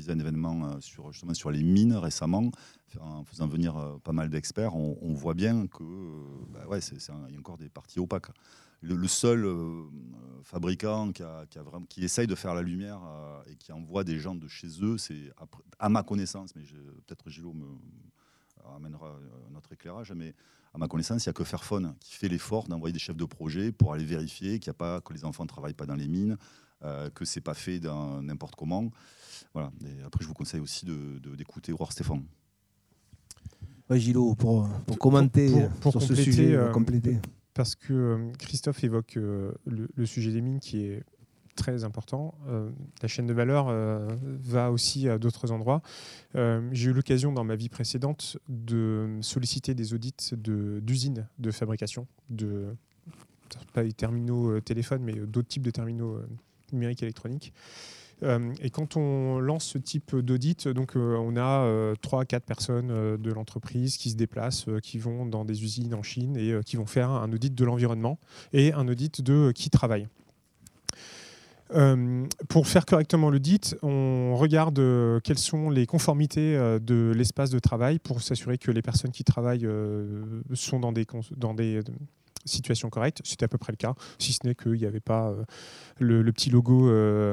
organisé un événement justement sur les mines récemment, en faisant venir pas mal d'experts. On voit bien que il y a encore des parties opaques. Le seul fabricant qui essaye de faire la lumière et qui envoie des gens de chez eux, c'est, à ma connaissance, mais peut-être Gilot me amènera notre éclairage, mais à ma connaissance, il n'y a que Fairphone qui fait l'effort d'envoyer des chefs de projet pour aller vérifier que les enfants ne travaillent pas dans les mines, que ce n'est pas fait n'importe comment. Voilà. Et après, je vous conseille aussi d'écouter Aurore Stéphane. Ouais, Gilot, pour commenter pour sur ce compléter, sujet, compléter. Parce que Christophe évoque le sujet des mines qui est très important. La chaîne de valeur va aussi à d'autres endroits. J'ai eu l'occasion dans ma vie précédente de solliciter des audits d'usines de fabrication, pas des terminaux téléphones, mais d'autres types de terminaux numériques électroniques. Et quand on lance ce type d'audit, donc on a 3 à 4 personnes de l'entreprise qui se déplacent, qui vont dans des usines en Chine et qui vont faire un audit de l'environnement et un audit de qui travaille. Pour faire correctement l'audit, on regarde quelles sont les conformités de l'espace de travail pour s'assurer que les personnes qui travaillent sont dans des situation correcte. C'était à peu près le cas, si ce n'est qu'il n'y avait pas le petit logo,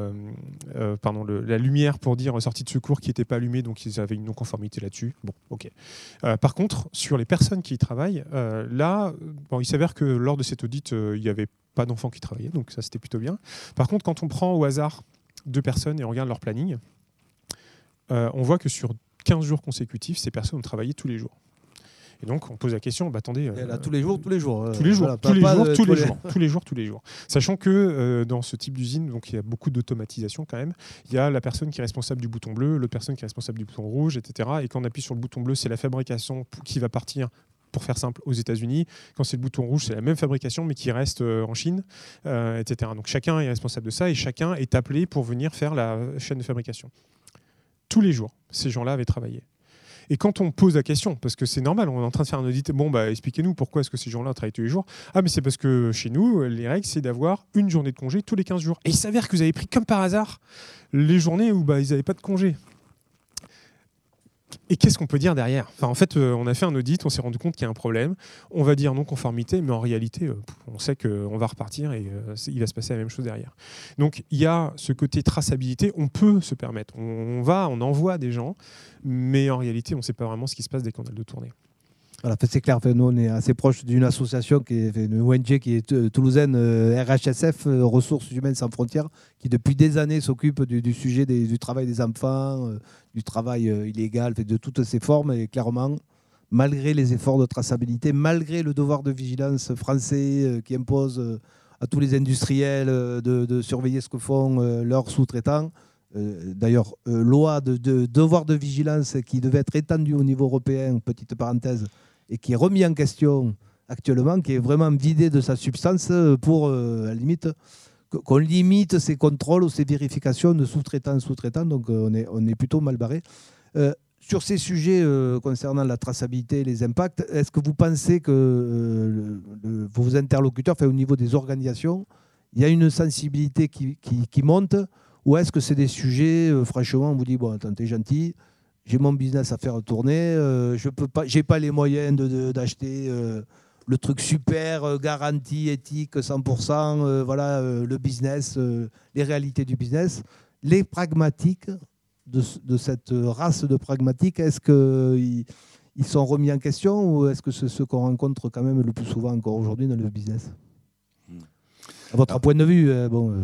la lumière pour dire sortie de secours qui n'était pas allumée, donc ils avaient une non-conformité là-dessus. Bon, ok. Par contre, sur les personnes qui y travaillent, il s'avère que lors de cet audit, il n'y avait pas d'enfants qui travaillaient, donc ça c'était plutôt bien. Par contre, quand on prend au hasard 2 personnes et on regarde leur planning, on voit que sur 15 jours consécutifs, ces personnes ont travaillé tous les jours. Et donc, on pose la question, attendez... là, tous les jours. Tous les jours. Sachant que dans ce type d'usine, donc, il y a beaucoup d'automatisation quand même. Il y a la personne qui est responsable du bouton bleu, l'autre personne qui est responsable du bouton rouge, etc. Et quand on appuie sur le bouton bleu, c'est la fabrication qui va partir, pour faire simple, aux États-Unis. Quand c'est le bouton rouge, c'est la même fabrication, mais qui reste en Chine, etc. Donc, chacun est responsable de ça et chacun est appelé pour venir faire la chaîne de fabrication. Tous les jours, ces gens-là avaient travaillé. Et quand on pose la question, parce que c'est normal, on est en train de faire un audit, expliquez-nous pourquoi est-ce que ces gens-là travaillent tous les jours. Ah, mais c'est parce que chez nous, les règles, c'est d'avoir une journée de congé tous les 15 jours. Et il s'avère que vous avez pris comme par hasard les journées où ils n'avaient pas de congé. Et qu'est-ce qu'on peut dire derrière ? En fait, on a fait un audit, on s'est rendu compte qu'il y a un problème. On va dire non-conformité, mais en réalité, on sait qu'on va repartir et il va se passer la même chose derrière. Donc, il y a ce côté traçabilité, on peut se permettre. On envoie des gens, mais en réalité, on ne sait pas vraiment ce qui se passe dès qu'on a le tourné. Voilà, c'est clair, nous on est assez proche d'une association une ONG qui est toulousaine, RHSF, Ressources Humaines Sans Frontières, qui depuis des années s'occupe du sujet du travail des enfants, du travail illégal, de toutes ces formes. Et clairement, malgré les efforts de traçabilité, malgré le devoir de vigilance français qui impose à tous les industriels de surveiller ce que font leurs sous-traitants, d'ailleurs, loi de devoir de vigilance qui devait être étendue au niveau européen, petite parenthèse, et qui est remis en question actuellement, qui est vraiment vidé de sa substance pour, à la limite, qu'on limite ces contrôles ou ces vérifications de sous-traitants. Donc, on est plutôt mal barré. Sur ces sujets concernant la traçabilité et les impacts, est-ce que vous pensez que vos interlocuteurs, au niveau des organisations, il y a une sensibilité qui monte, ou est-ce que c'est des sujets, franchement, on vous dit, attends, t'es gentil, j'ai mon business à faire tourner, j'ai pas les moyens d'acheter le truc super, garanti, éthique, 100%, le business, les réalités du business. Les pragmatiques de cette race de pragmatiques, est-ce qu'ils sont remis en question, ou est-ce que c'est ceux qu'on rencontre quand même le plus souvent encore aujourd'hui dans le business ? À votre point de vue,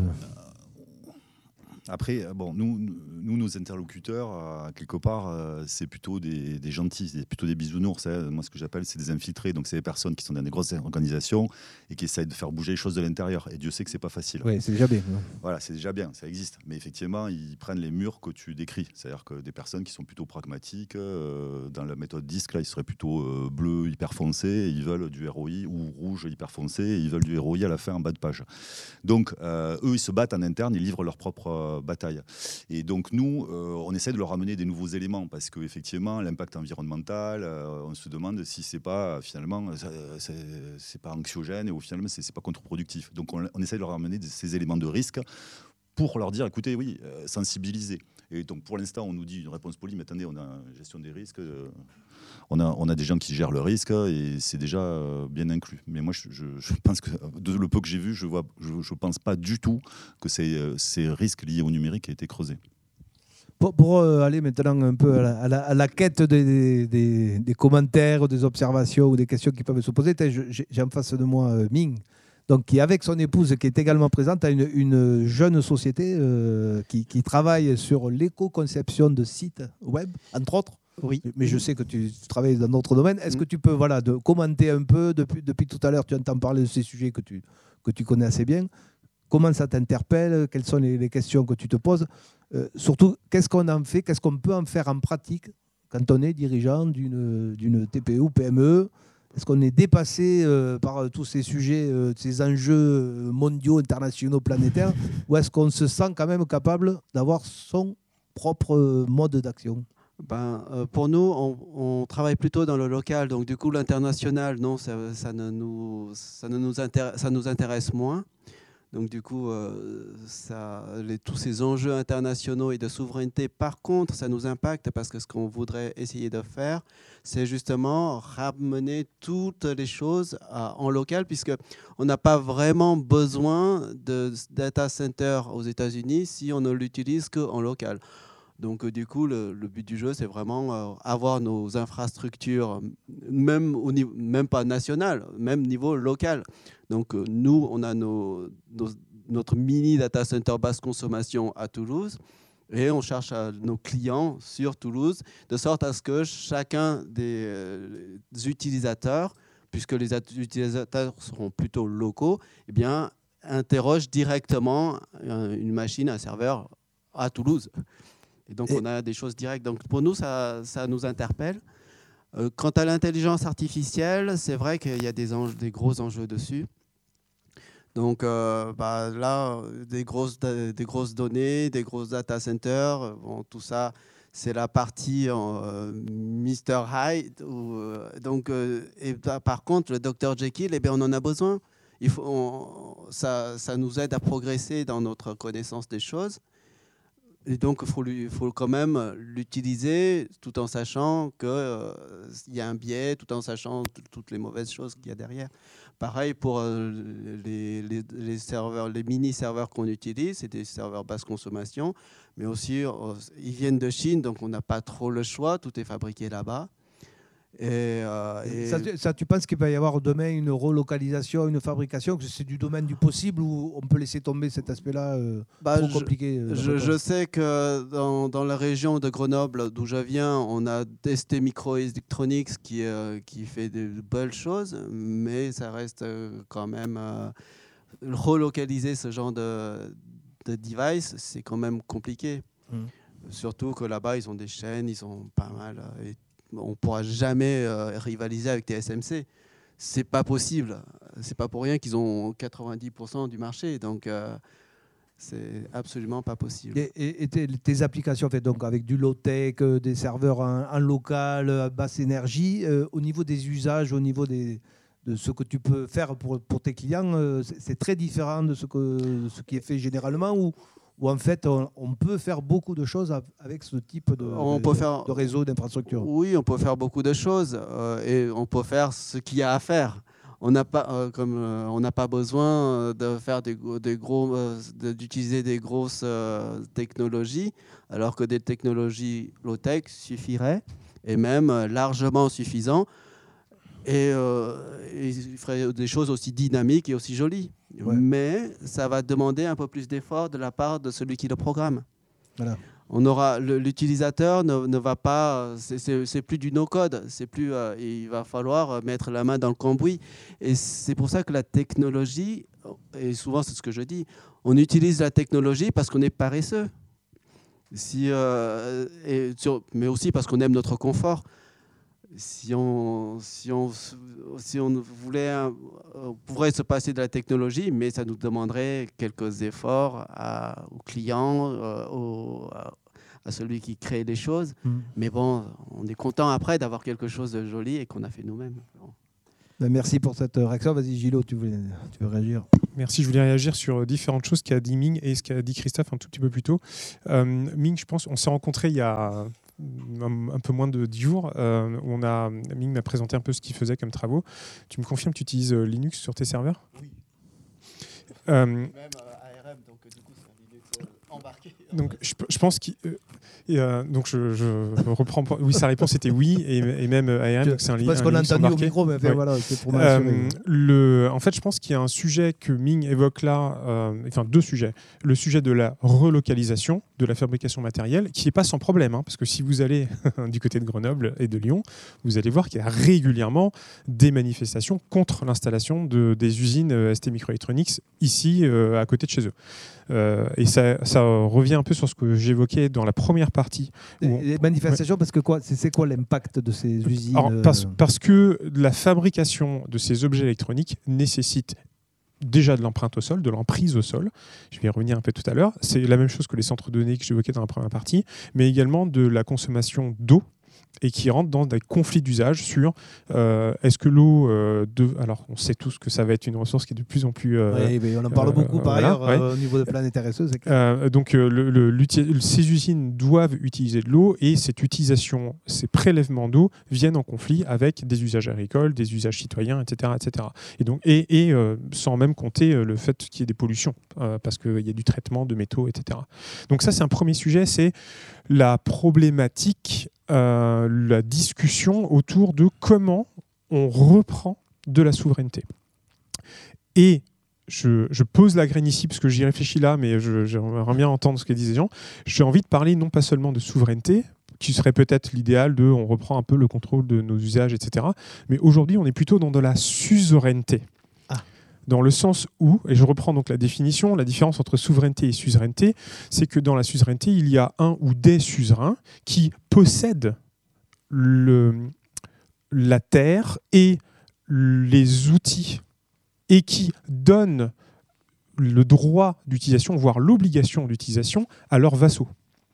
Après, nous, nos interlocuteurs, quelque part, c'est plutôt des gentils, c'est plutôt des bisounours. Moi, ce que j'appelle, c'est des infiltrés. Donc, c'est des personnes qui sont dans des grosses organisations et qui essayent de faire bouger les choses de l'intérieur. Et Dieu sait que c'est pas facile. Oui, c'est déjà bien. Voilà, c'est déjà bien, ça existe. Mais effectivement, ils prennent les murs que tu décris. C'est-à-dire que des personnes qui sont plutôt pragmatiques, dans la méthode DISC, là, ils seraient plutôt bleu hyper foncé, et ils veulent du ROI, ou rouge hyper foncé, et ils veulent du ROI à la fin en bas de page. Donc, eux, ils se battent en interne, ils livrent leur propre bataille. Et donc nous, on essaie de leur amener des nouveaux éléments parce qu'effectivement, l'impact environnemental, on se demande si c'est pas finalement, c'est pas anxiogène et au final, c'est pas contre-productif. Donc on essaie de leur amener ces éléments de risque pour leur dire, écoutez, oui, sensibiliser. Et donc, pour l'instant, on nous dit une réponse polie, mais attendez, on a une gestion des risques, on a des gens qui gèrent le risque, et c'est déjà bien inclus. Mais moi, je pense que, de le peu que j'ai vu, je pense pas du tout que ces risques liés au numérique aient été creusés. Pour aller maintenant un peu à la quête des commentaires, des observations ou des questions qui peuvent se poser, j'ai en face de moi Ming, donc, qui, avec son épouse, qui est également présente, a une jeune société qui travaille sur l'éco-conception de sites web, entre autres. Oui. Mais je sais que tu travailles dans d'autres domaines. Est-ce que tu peux commenter un peu, depuis tout à l'heure, tu entends parler de ces sujets que tu connais assez bien. Comment ça t'interpelle? Quelles sont les questions que tu te poses? Surtout, qu'est-ce qu'on en fait? Qu'est-ce qu'on peut en faire en pratique quand on est dirigeant d'une TPE ou PME? Est-ce qu'on est dépassé par tous ces sujets, ces enjeux mondiaux, internationaux, planétaires? Ou est-ce qu'on se sent quand même capable d'avoir son propre mode d'action? Pour nous, on travaille plutôt dans le local. Donc, du coup, l'international, non, ça nous intéresse moins. Donc du coup, tous ces enjeux internationaux et de souveraineté, par contre, ça nous impacte parce que ce qu'on voudrait essayer de faire, c'est justement ramener toutes les choses en local, puisqu'on n'a pas vraiment besoin de data center aux États-Unis si on ne l'utilise qu'en local. Donc du coup, le but du jeu, c'est vraiment avoir nos infrastructures, même pas nationales, même niveau local. Donc nous, on a notre mini data center basse consommation à Toulouse, et on cherche nos clients sur Toulouse, de sorte à ce que chacun des utilisateurs, puisque les utilisateurs seront plutôt locaux, eh bien, interroge directement une machine, un serveur à Toulouse. Et donc, on a des choses directes. Donc, pour nous, ça nous interpelle. Quant à l'intelligence artificielle, c'est vrai qu'il y a des gros enjeux dessus. Donc, là, des grosses données, des grosses data centers, bon, tout ça, c'est la partie Mr. Hyde. Par contre, le Dr. Jekyll, eh bien, on en a besoin. Ça nous aide à progresser dans notre connaissance des choses. Et donc, il faut quand même l'utiliser tout en sachant qu'il y a un biais, tout en sachant toutes les mauvaises choses qu'il y a derrière. Pareil pour les serveurs, les mini-serveurs qu'on utilise, c'est des serveurs basse consommation, mais aussi, ils viennent de Chine, donc on n'a pas trop le choix, tout est fabriqué là-bas. Ça, tu penses qu'il va y avoir demain une relocalisation, une fabrication, que c'est du domaine du possible, ou on peut laisser tomber cet aspect-là trop compliqué? Je sais que dans la région de Grenoble, d'où je viens, on a ST Microelectronics qui fait de belles choses, mais ça reste quand même relocaliser ce genre de device, c'est quand même compliqué. Surtout que là-bas, ils ont des chaînes, ils ont pas mal. On ne pourra jamais rivaliser avec TSMC. C'est pas possible. C'est pas pour rien qu'ils ont 90% du marché. Donc, c'est absolument pas possible. Et tes applications faites donc avec du low-tech, des serveurs en local, à basse énergie, au niveau des usages, au niveau de ce que tu peux faire pour tes clients, c'est très différent de ce qui est fait généralement, ou en fait, on peut faire beaucoup de choses avec ce type de réseau, d'infrastructure? Oui, on peut faire beaucoup de choses et on peut faire ce qu'il y a à faire. On n'a pas, on n'a pas besoin de faire d'utiliser des grosses technologies, alors que des technologies low-tech suffiraient, et même largement suffisant. Et il ferait des choses aussi dynamiques et aussi jolies. Ouais. Mais ça va demander un peu plus d'effort de la part de celui qui le programme. Voilà. L'utilisateur ne va pas, c'est plus du no-code, il va falloir mettre la main dans le cambouis. Et c'est pour ça que la technologie, et souvent c'est ce que je dis, on utilise la technologie parce qu'on est paresseux, mais aussi parce qu'on aime notre confort. Si on voulait, on pourrait se passer de la technologie, mais ça nous demanderait quelques efforts au client, à celui qui crée les choses. Mais bon, on est content après d'avoir quelque chose de joli et qu'on a fait nous-mêmes. Bon. Merci pour cette réaction. Vas-y, Gilot, tu veux réagir? Merci, je voulais réagir sur différentes choses qu'a dit Ming et ce qu'a dit Christophe un tout petit peu plus tôt. Ming, je pense, on s'est rencontrés il y a un peu moins de 10 jours. Où Ming m'a présenté un peu ce qu'il faisait comme travaux. Tu me confirmes que tu utilises Linux sur tes serveurs? Oui. Même ARM, donc du coup, c'est un Linux embarqué. Donc, je pense qu'il... donc je reprends. Oui, sa réponse était oui, et même ARM. C'est un parce qu'on a entendu au micro, mais ouais. voilà, c'est pour m'assurer. En fait, je pense qu'il y a un sujet que Ming évoque là, enfin deux sujets. Le sujet de la relocalisation de la fabrication matérielle, qui n'est pas sans problème, hein, parce que si vous allez du côté de Grenoble et de Lyon, vous allez voir qu'il y a régulièrement des manifestations contre l'installation des usines ST Microelectronics ici, à côté de chez eux. Et ça revient un peu sur ce que j'évoquais dans la première partie. Les manifestations, parce que c'est quoi l'impact de ces usines? Alors, parce que la fabrication de ces objets électroniques nécessite déjà de l'empreinte au sol, de l'emprise au sol. Je vais y revenir un peu tout à l'heure. C'est la même chose que les centres de données que j'évoquais dans la première partie, mais également de la consommation d'eau, et qui rentre dans des conflits d'usage sur est-ce que l'eau... alors, on sait tous que ça va être une ressource qui est de plus en plus... oui, mais on en parle beaucoup par ailleurs au niveau de Planète RSE. C'est clair. Donc, ces usines doivent utiliser de l'eau, et cette utilisation, ces prélèvements d'eau viennent en conflit avec des usages agricoles, des usages citoyens, etc. etc. Et, donc, sans même compter le fait qu'il y ait des pollutions, parce qu'il y a du traitement de métaux, etc. Donc ça, c'est un premier sujet, c'est la problématique, la discussion autour de comment on reprend de la souveraineté. Et je pose la graine ici parce que j'y réfléchis là, mais j'aimerais bien entendre ce que disent les gens. J'ai envie de parler non pas seulement de souveraineté, qui serait peut-être l'idéal de on reprend un peu le contrôle de nos usages, etc. Mais aujourd'hui, on est plutôt dans de la suzeraineté. Dans le sens où, et je reprends donc la définition, la différence entre souveraineté et suzeraineté, c'est que dans la suzeraineté, il y a un ou des suzerains qui possèdent la terre et les outils, et qui donnent le droit d'utilisation, voire l'obligation d'utilisation, à leurs vassaux.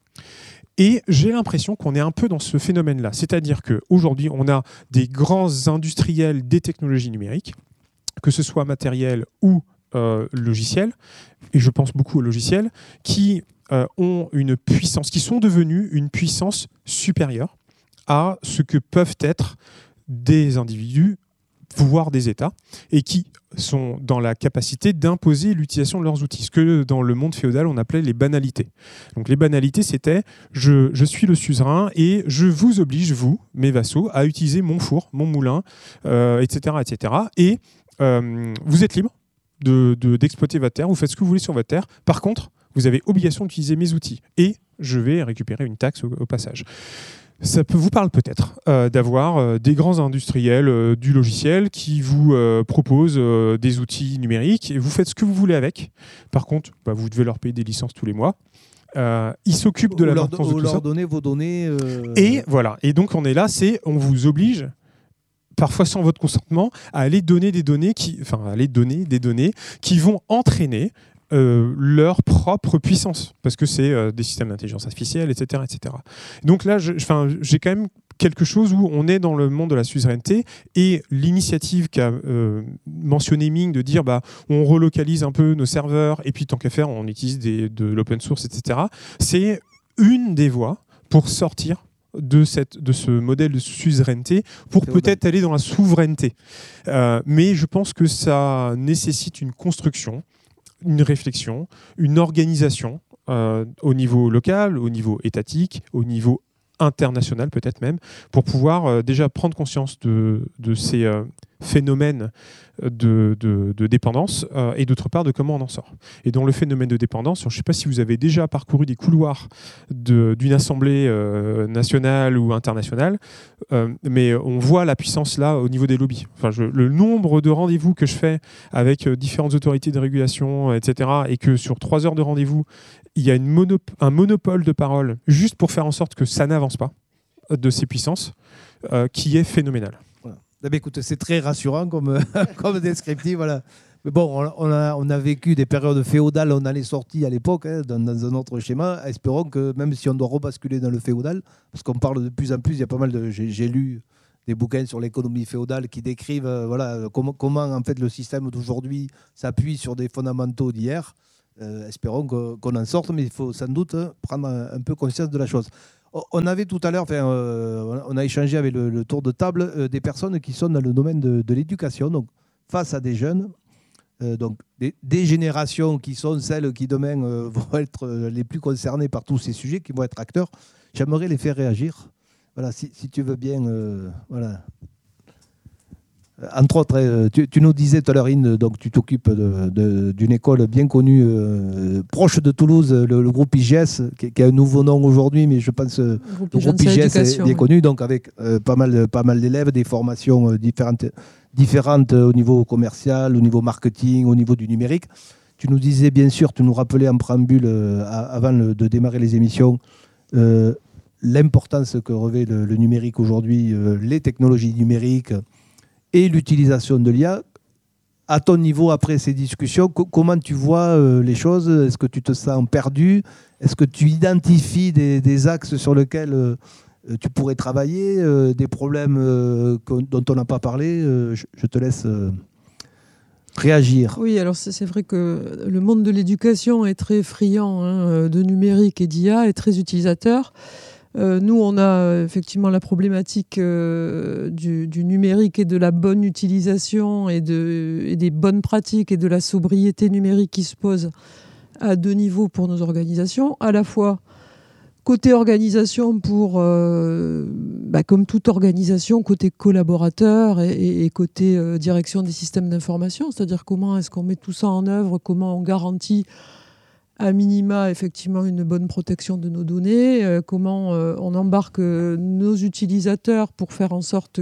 Et j'ai l'impression qu'on est un peu dans ce phénomène-là. C'est-à-dire qu'aujourd'hui, on a des grands industriels des technologies numériques, que ce soit matériel ou logiciel, et je pense beaucoup aux logiciels, qui ont une puissance, qui sont devenus une puissance supérieure à ce que peuvent être des individus, voire des États, et qui sont dans la capacité d'imposer l'utilisation de leurs outils, ce que dans le monde féodal on appelait les banalités. Donc les banalités, c'était je suis le suzerain et je vous oblige, vous, mes vassaux, à utiliser mon four, mon moulin, etc., etc. Et vous êtes libre d'exploiter votre terre, vous faites ce que vous voulez sur votre terre. Par contre, vous avez obligation d'utiliser mes outils et je vais récupérer une taxe au passage. Ça vous parle peut-être d'avoir des grands industriels du logiciel qui vous proposent des outils numériques et vous faites ce que vous voulez avec. Par contre, vous devez leur payer des licences tous les mois. Ils s'occupent de la maintenance de tout ça. Ou leur donner vos données. Et voilà. Et donc on est là, on vous oblige, parfois sans votre consentement, à aller donner des données qui vont entraîner leur propre puissance, parce que c'est des systèmes d'intelligence artificielle, etc., etc. Donc là, j'ai quand même quelque chose où on est dans le monde de la suzeraineté, et l'initiative qu'a mentionné Ming de dire on relocalise un peu nos serveurs, et puis tant qu'à faire, on utilise de l'open source, etc., c'est une des voies pour sortir de ce modèle de suzeraineté pour peut-être aller dans la souveraineté. Mais je pense que ça nécessite une construction, une réflexion, une organisation au niveau local, au niveau étatique, au niveau international peut-être même, pour pouvoir déjà prendre conscience de ces phénomènes de dépendance et d'autre part de comment on en sort. Et dans le phénomène de dépendance, je ne sais pas si vous avez déjà parcouru des couloirs d'une assemblée nationale ou internationale, mais on voit la puissance là au niveau des lobbies. Le nombre de rendez-vous que je fais avec différentes autorités de régulation, etc., et que sur 3 heures de rendez-vous, il y a un monopole de parole juste pour faire en sorte que ça n'avance pas de ces puissances, qui est phénoménal. Voilà. Écoute, c'est très rassurant comme descriptif. Voilà. Mais bon, on a vécu des périodes féodales, on en est sorti à l'époque dans un autre schéma. Espérons que même si on doit rebasculer dans le féodal, parce qu'on parle de plus en plus, il y a pas mal de... J'ai lu des bouquins sur l'économie féodale qui décrivent comment en fait, le système d'aujourd'hui s'appuie sur des fondamentaux d'hier. Espérons qu'on en sorte, mais il faut sans doute prendre un peu conscience de la chose. On avait tout à l'heure, on a échangé avec le tour de table des personnes qui sont dans le domaine de l'éducation, donc face à des jeunes, donc des générations qui sont celles qui demain vont être les plus concernées par tous ces sujets, qui vont être acteurs. J'aimerais les faire réagir. Voilà, si tu veux bien, voilà. Entre autres, tu nous disais tout à l'heure, Inde, donc tu t'occupes d'une école bien connue, proche de Toulouse, le groupe IGS, qui a un nouveau nom aujourd'hui, mais je pense le groupe IGS est bien connu, donc avec pas mal d'élèves, des formations différentes au niveau commercial, au niveau marketing, au niveau du numérique. Tu nous disais, bien sûr, tu nous rappelais en préambule, avant de démarrer les émissions, l'importance que revêt le numérique aujourd'hui, les technologies numériques, et l'utilisation de l'IA. À ton niveau, après ces discussions, comment tu vois les choses? Est-ce que tu te sens perdu? Est-ce que tu identifies des axes sur lesquels tu pourrais travailler, des problèmes dont on n'a pas parlé? Je te laisse réagir. Oui, alors c'est vrai que le monde de l'éducation est très friand de numérique et d'IA, est très utilisateur. Nous, on a effectivement la problématique du numérique et de la bonne utilisation et des bonnes pratiques et de la sobriété numérique qui se pose à deux niveaux pour nos organisations. À la fois, côté organisation, comme toute organisation, côté collaborateur et côté direction des systèmes d'information, c'est-à-dire comment est-ce qu'on met tout ça en œuvre, comment on garantit à minima, effectivement, une bonne protection de nos données, comment on embarque nos utilisateurs pour faire en sorte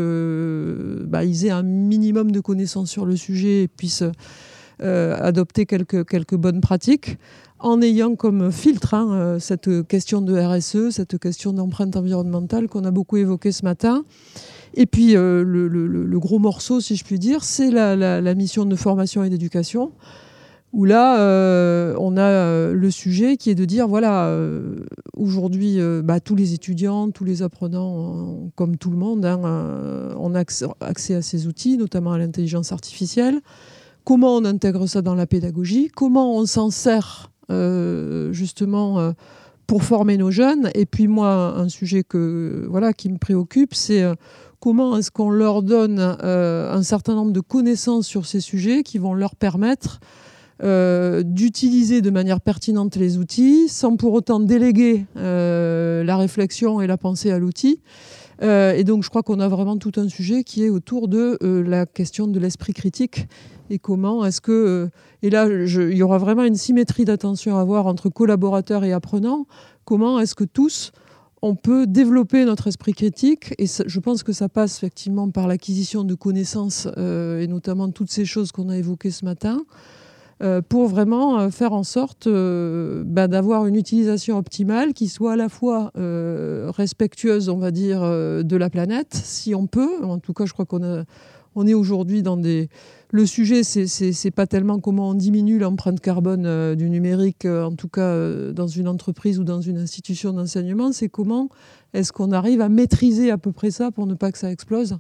qu'ils aient un minimum de connaissances sur le sujet et puissent adopter quelques bonnes pratiques, en ayant comme filtre cette question de RSE, cette question d'empreinte environnementale qu'on a beaucoup évoquée ce matin. Et puis, le gros morceau, si je puis dire, c'est la mission de formation et d'éducation, où là, on a le sujet qui est de dire, voilà, aujourd'hui, tous les étudiants, tous les apprenants, comme tout le monde, on a accès à ces outils, notamment à l'intelligence artificielle. Comment on intègre ça dans la pédagogie? Comment on s'en sert, justement, pour former nos jeunes? Et puis moi, un sujet qui me préoccupe, c'est comment est-ce qu'on leur donne un certain nombre de connaissances sur ces sujets qui vont leur permettre d'utiliser de manière pertinente les outils sans pour autant déléguer la réflexion et la pensée à l'outil. Et donc je crois qu'on a vraiment tout un sujet qui est autour de la question de l'esprit critique et comment est-ce que... et là, il y aura vraiment une symétrie d'attention à avoir entre collaborateurs et apprenants. Comment est-ce que tous, on peut développer notre esprit critique, et je pense que ça passe effectivement par l'acquisition de connaissances et notamment toutes ces choses qu'on a évoquées ce matin, pour vraiment faire en sorte d'avoir une utilisation optimale qui soit à la fois respectueuse, on va dire, de la planète, si on peut. En tout cas, je crois on est aujourd'hui dans des... Le sujet, c'est pas tellement comment on diminue l'empreinte carbone du numérique, en tout cas dans une entreprise ou dans une institution d'enseignement, c'est comment est-ce qu'on arrive à maîtriser à peu près ça pour ne pas que ça explose.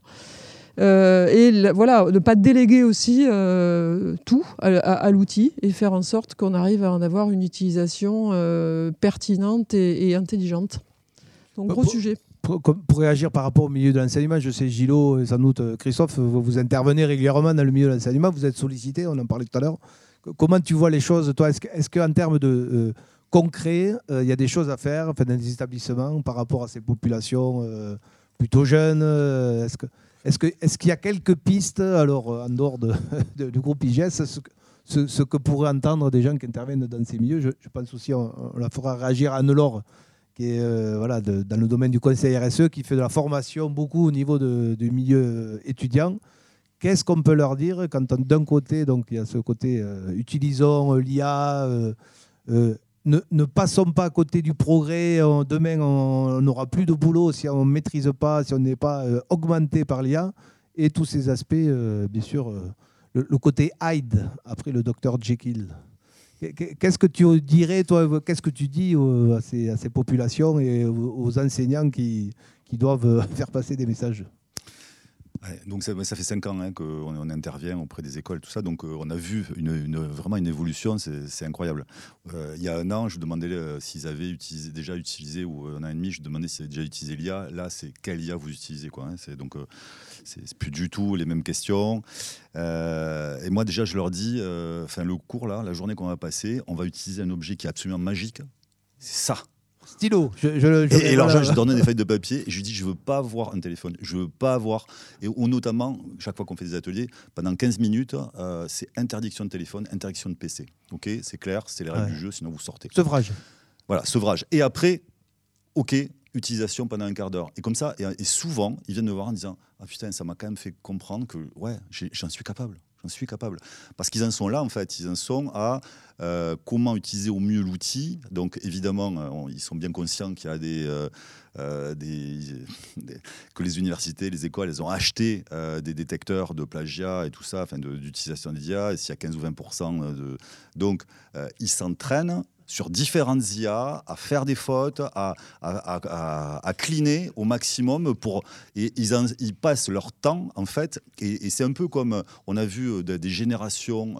Ne pas déléguer aussi tout à l'outil et faire en sorte qu'on arrive à en avoir une utilisation pertinente et intelligente. Donc, gros sujet. Pour réagir par rapport au milieu de l'enseignement, je sais, Gilot et sans doute Christophe, vous intervenez régulièrement dans le milieu de l'enseignement, vous êtes sollicité, on en parlait tout à l'heure. Comment tu vois les choses, toi? Est-ce qu'en termes de concret, il y a des choses à faire dans les établissements par rapport à ces populations plutôt jeunes? Est-ce qu'il y a quelques pistes, alors en dehors du groupe IGS, ce que pourraient entendre des gens qui interviennent dans ces milieux? Je pense aussi, on la fera réagir à Anne-Laure, qui est dans le domaine du conseil RSE, qui fait de la formation beaucoup au niveau du milieu étudiant. Qu'est-ce qu'on peut leur dire quand d'un côté, donc il y a ce côté utilisons l'IA, ne passons pas à côté du progrès, demain on n'aura plus de boulot si on ne maîtrise pas, si on n'est pas augmenté par l'IA, et tous ces aspects, bien sûr, le côté Hyde, après le docteur Jekyll. Qu'est-ce que tu dirais, toi, qu'est-ce que tu dis à ces populations et aux enseignants qui doivent faire passer des messages? Ouais, donc ça fait 5 ans qu'on intervient auprès des écoles, tout ça. Donc on a vu vraiment une évolution, c'est incroyable. Il y a 1 an, je demandais s'ils avaient déjà utilisé, ou 1 an et demi, je demandais s'ils avaient déjà utilisé l'IA. Là, c'est quelle IA vous utilisez, quoi, hein. Donc c'est plus du tout les mêmes questions. Et moi, déjà, je leur dis, le cours, là, la journée qu'on va passer, on va utiliser un objet qui est absolument magique. C'est ça. Stylo. Et alors, je donne des feuilles de papier et je lui dis, je veux pas avoir un téléphone, je veux pas avoir. Ou notamment, chaque fois qu'on fait des ateliers, pendant 15 minutes, c'est interdiction de téléphone, interdiction de PC. Ok, c'est clair, c'est les règles du jeu, sinon vous sortez. Sevrage. Voilà, sevrage. Et après, ok, utilisation pendant un quart d'heure. Et comme ça, et souvent, ils viennent me voir en disant, ah putain, ça m'a quand même fait comprendre que ouais, j'en suis capable. J'en suis capable. Parce qu'ils en sont là, en fait. Ils en sont à comment utiliser au mieux l'outil. Donc, évidemment, ils sont bien conscients qu'il y a que les universités, les écoles, elles ont acheté des détecteurs de plagiat et tout ça, d'utilisation d'IA, et s'il y a 15 ou 20% de... Donc, ils s'entraînent sur différentes IA, à faire des fautes, à cleaner au maximum et ils passent leur temps, en fait, et c'est un peu comme on a vu des générations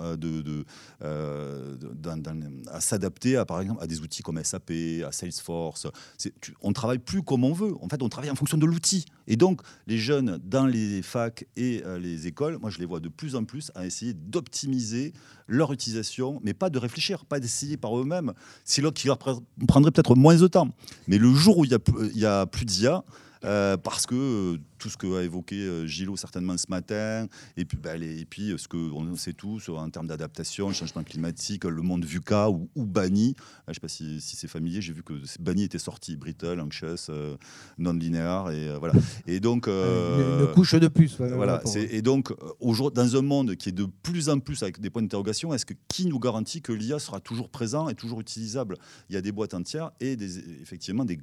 à s'adapter par exemple à des outils comme SAP, à Salesforce. On travaille plus comme on veut, en fait on travaille en fonction de l'outil, et donc les jeunes dans les facs et les écoles, moi je les vois de plus en plus à essayer d'optimiser leur utilisation, mais pas de réfléchir, pas d'essayer par eux-mêmes, c'est là qui leur prendrait peut-être moins de temps. Mais le jour où il y a plus d'IA, parce que tout ce qu'a évoqué Gilot certainement ce matin, et puis ce qu'on sait tous en termes d'adaptation, changement climatique, le monde VUCA ou BANI, je ne sais pas si c'est familier, j'ai vu que BANI était sorti, Brittle, Anxious, Non-Linear, et voilà. Et donc, une couche de plus. Voilà. Et donc, dans un monde qui est de plus en plus avec des points d'interrogation, qui nous garantit que l'IA sera toujours présent et toujours utilisable? Il y a des boîtes entières et effectivement des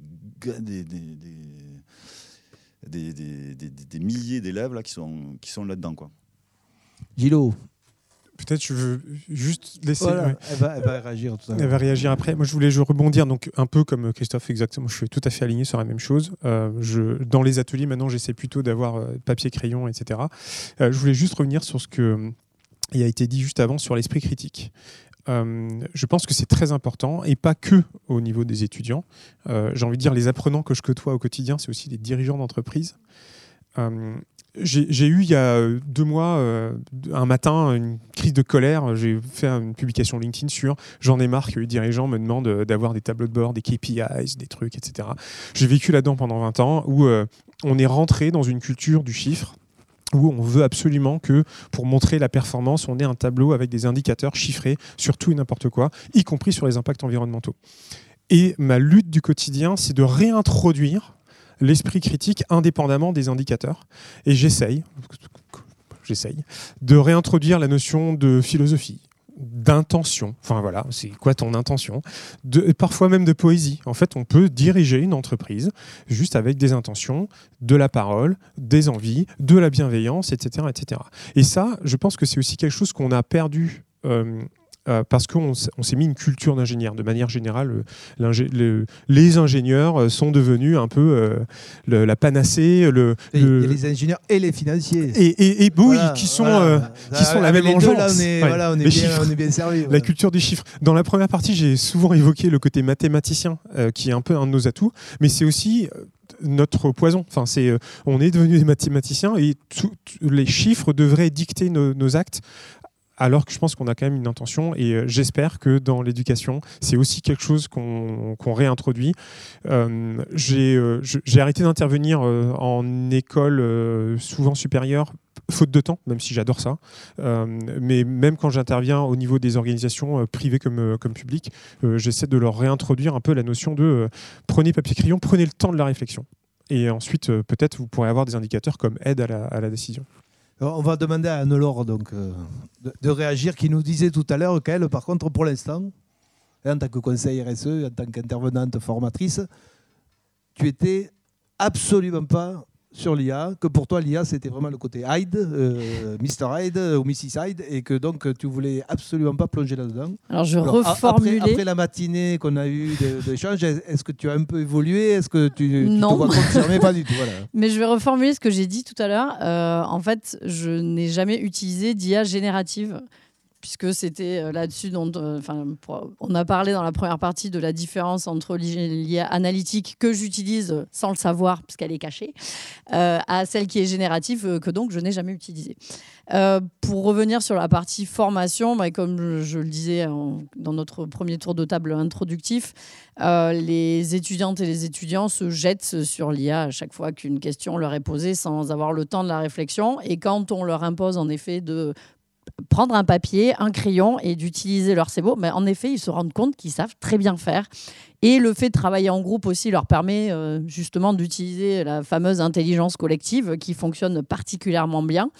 milliers d'élèves là qui sont là-dedans, quoi. Gilot. Peut-être je veux juste laisser... Voilà, ouais. elle va réagir tout à l'heure. Elle va réagir après. Moi, je voulais rebondir, donc un peu comme Christophe, exactement. Je suis tout à fait aligné sur la même chose. Dans les ateliers, maintenant, j'essaie plutôt d'avoir papier, crayon, etc. Je voulais juste revenir sur ce qui a été dit juste avant sur l'esprit critique. Je pense que c'est très important, et pas que au niveau des étudiants. J'ai envie de dire, les apprenants que je côtoie au quotidien, c'est aussi les dirigeants d'entreprise. J'ai eu il y a 2 mois, un matin, une crise de colère. J'ai fait une publication LinkedIn sur j'en ai marre que les dirigeants me demandent d'avoir des tableaux de bord, des KPIs, des trucs, etc. J'ai vécu là-dedans pendant 20 ans où on est rentré dans une culture du chiffre, où on veut absolument que, pour montrer la performance, on ait un tableau avec des indicateurs chiffrés sur tout et n'importe quoi, y compris sur les impacts environnementaux. Et ma lutte du quotidien, c'est de réintroduire l'esprit critique indépendamment des indicateurs. Et j'essaye de réintroduire la notion de philosophie, d'intention. Enfin voilà, c'est quoi ton intention? Parfois même de poésie. En fait, on peut diriger une entreprise juste avec des intentions, de la parole, des envies, de la bienveillance, etc., etc. Et ça, je pense que c'est aussi quelque chose qu'on a perdu parce qu'on s'est mis une culture d'ingénieur. De manière générale, les ingénieurs sont devenus un peu la panacée. Les ingénieurs et les financiers. Et oui, qui sont la même engeance. On est bien servi. La culture des chiffres. Dans la première partie, j'ai souvent évoqué le côté mathématicien, qui est un peu un de nos atouts, mais c'est aussi notre poison. Enfin, on est devenus des mathématiciens et les chiffres devraient dicter nos actes. Alors que je pense qu'on a quand même une intention, et j'espère que dans l'éducation, c'est aussi quelque chose qu'on réintroduit. J'ai arrêté d'intervenir en école souvent supérieure, faute de temps, même si j'adore ça. Mais même quand j'interviens au niveau des organisations privées comme publiques, j'essaie de leur réintroduire un peu la notion de prenez papier-crayon, prenez le temps de la réflexion. Et ensuite, peut-être, vous pourrez avoir des indicateurs comme aide à la décision. On va demander à Anne-Laure de réagir, qui nous disait tout à l'heure qu'elle, par contre, pour l'instant, en tant que conseil RSE, en tant qu'intervenante formatrice, tu étais absolument pas sur l'IA, que pour toi l'IA c'était vraiment le côté Hyde, Mr Hyde ou Mrs Hyde, et que donc tu voulais absolument pas plonger là-dedans. Alors je reformulais. Après la matinée qu'on a eue d'échange, est-ce que tu as un peu évolué? Est-ce que tu te Non. vois confirmer? Pas du tout. Voilà. Mais je vais reformuler ce que j'ai dit tout à l'heure. En fait, je n'ai jamais utilisé d'IA générative, puisque c'était là-dessus dont on a parlé dans la première partie de la différence entre l'IA analytique que j'utilise sans le savoir, puisqu'elle est cachée, à celle qui est générative, que donc je n'ai jamais utilisée. Pour revenir sur la partie formation, comme je le disais dans notre premier tour de table introductif, les étudiantes et les étudiants se jettent sur l'IA à chaque fois qu'une question leur est posée sans avoir le temps de la réflexion. Et quand on leur impose en effet de prendre un papier, un crayon et d'utiliser leur cerveau, mais en effet, ils se rendent compte qu'ils savent très bien faire. Et le fait de travailler en groupe aussi leur permet justement d'utiliser la fameuse intelligence collective qui fonctionne particulièrement bien.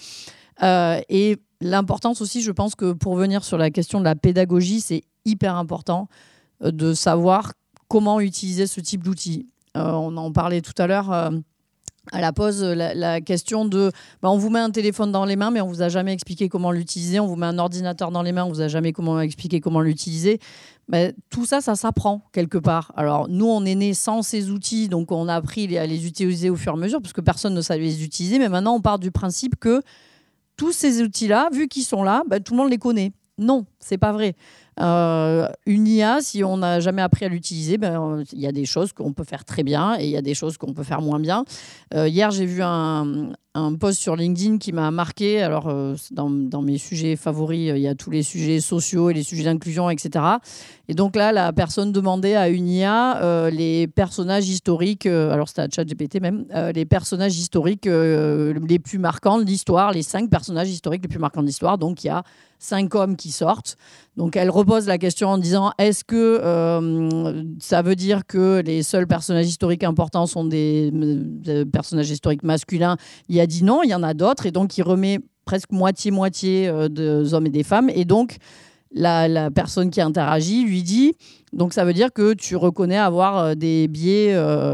Et l'importance aussi, je pense que pour venir sur la question de la pédagogie, c'est hyper important de savoir comment utiliser ce type d'outils. On en parlait tout à l'heure à la pause, la question de on vous met un téléphone dans les mains mais on vous a jamais expliqué comment l'utiliser, on vous met un ordinateur dans les mains, on vous a jamais expliqué comment l'utiliser. Tout ça s'apprend quelque part. Alors nous on est nés sans ces outils, donc on a appris à les utiliser au fur et à mesure parce que personne ne savait les utiliser, mais maintenant on part du principe que tous ces outils-là, vu qu'ils sont là, tout le monde les connaît. Non, c'est pas vrai. Une IA, si on n'a jamais appris à l'utiliser, il y a des choses qu'on peut faire très bien et il y a des choses qu'on peut faire moins bien. Hier, j'ai vu un post sur LinkedIn qui m'a marqué. Alors, dans mes sujets favoris, il y a tous les sujets sociaux et les sujets d'inclusion, etc. Et donc là, la personne demandait à une IA les personnages historiques, alors c'était à ChatGPT même, les personnages historiques les plus marquants de l'histoire, les 5 personnages historiques les plus marquants de l'histoire. Donc, il y a 5 hommes qui sortent. Donc, elle repose la question en disant est-ce que ça veut dire que les seuls personnages historiques importants sont des personnages historiques masculins? Il a dit non, il y en a d'autres. Et donc, il remet presque moitié-moitié des hommes et des femmes. Et donc, la personne qui interagit lui dit donc ça veut dire que tu reconnais avoir des biais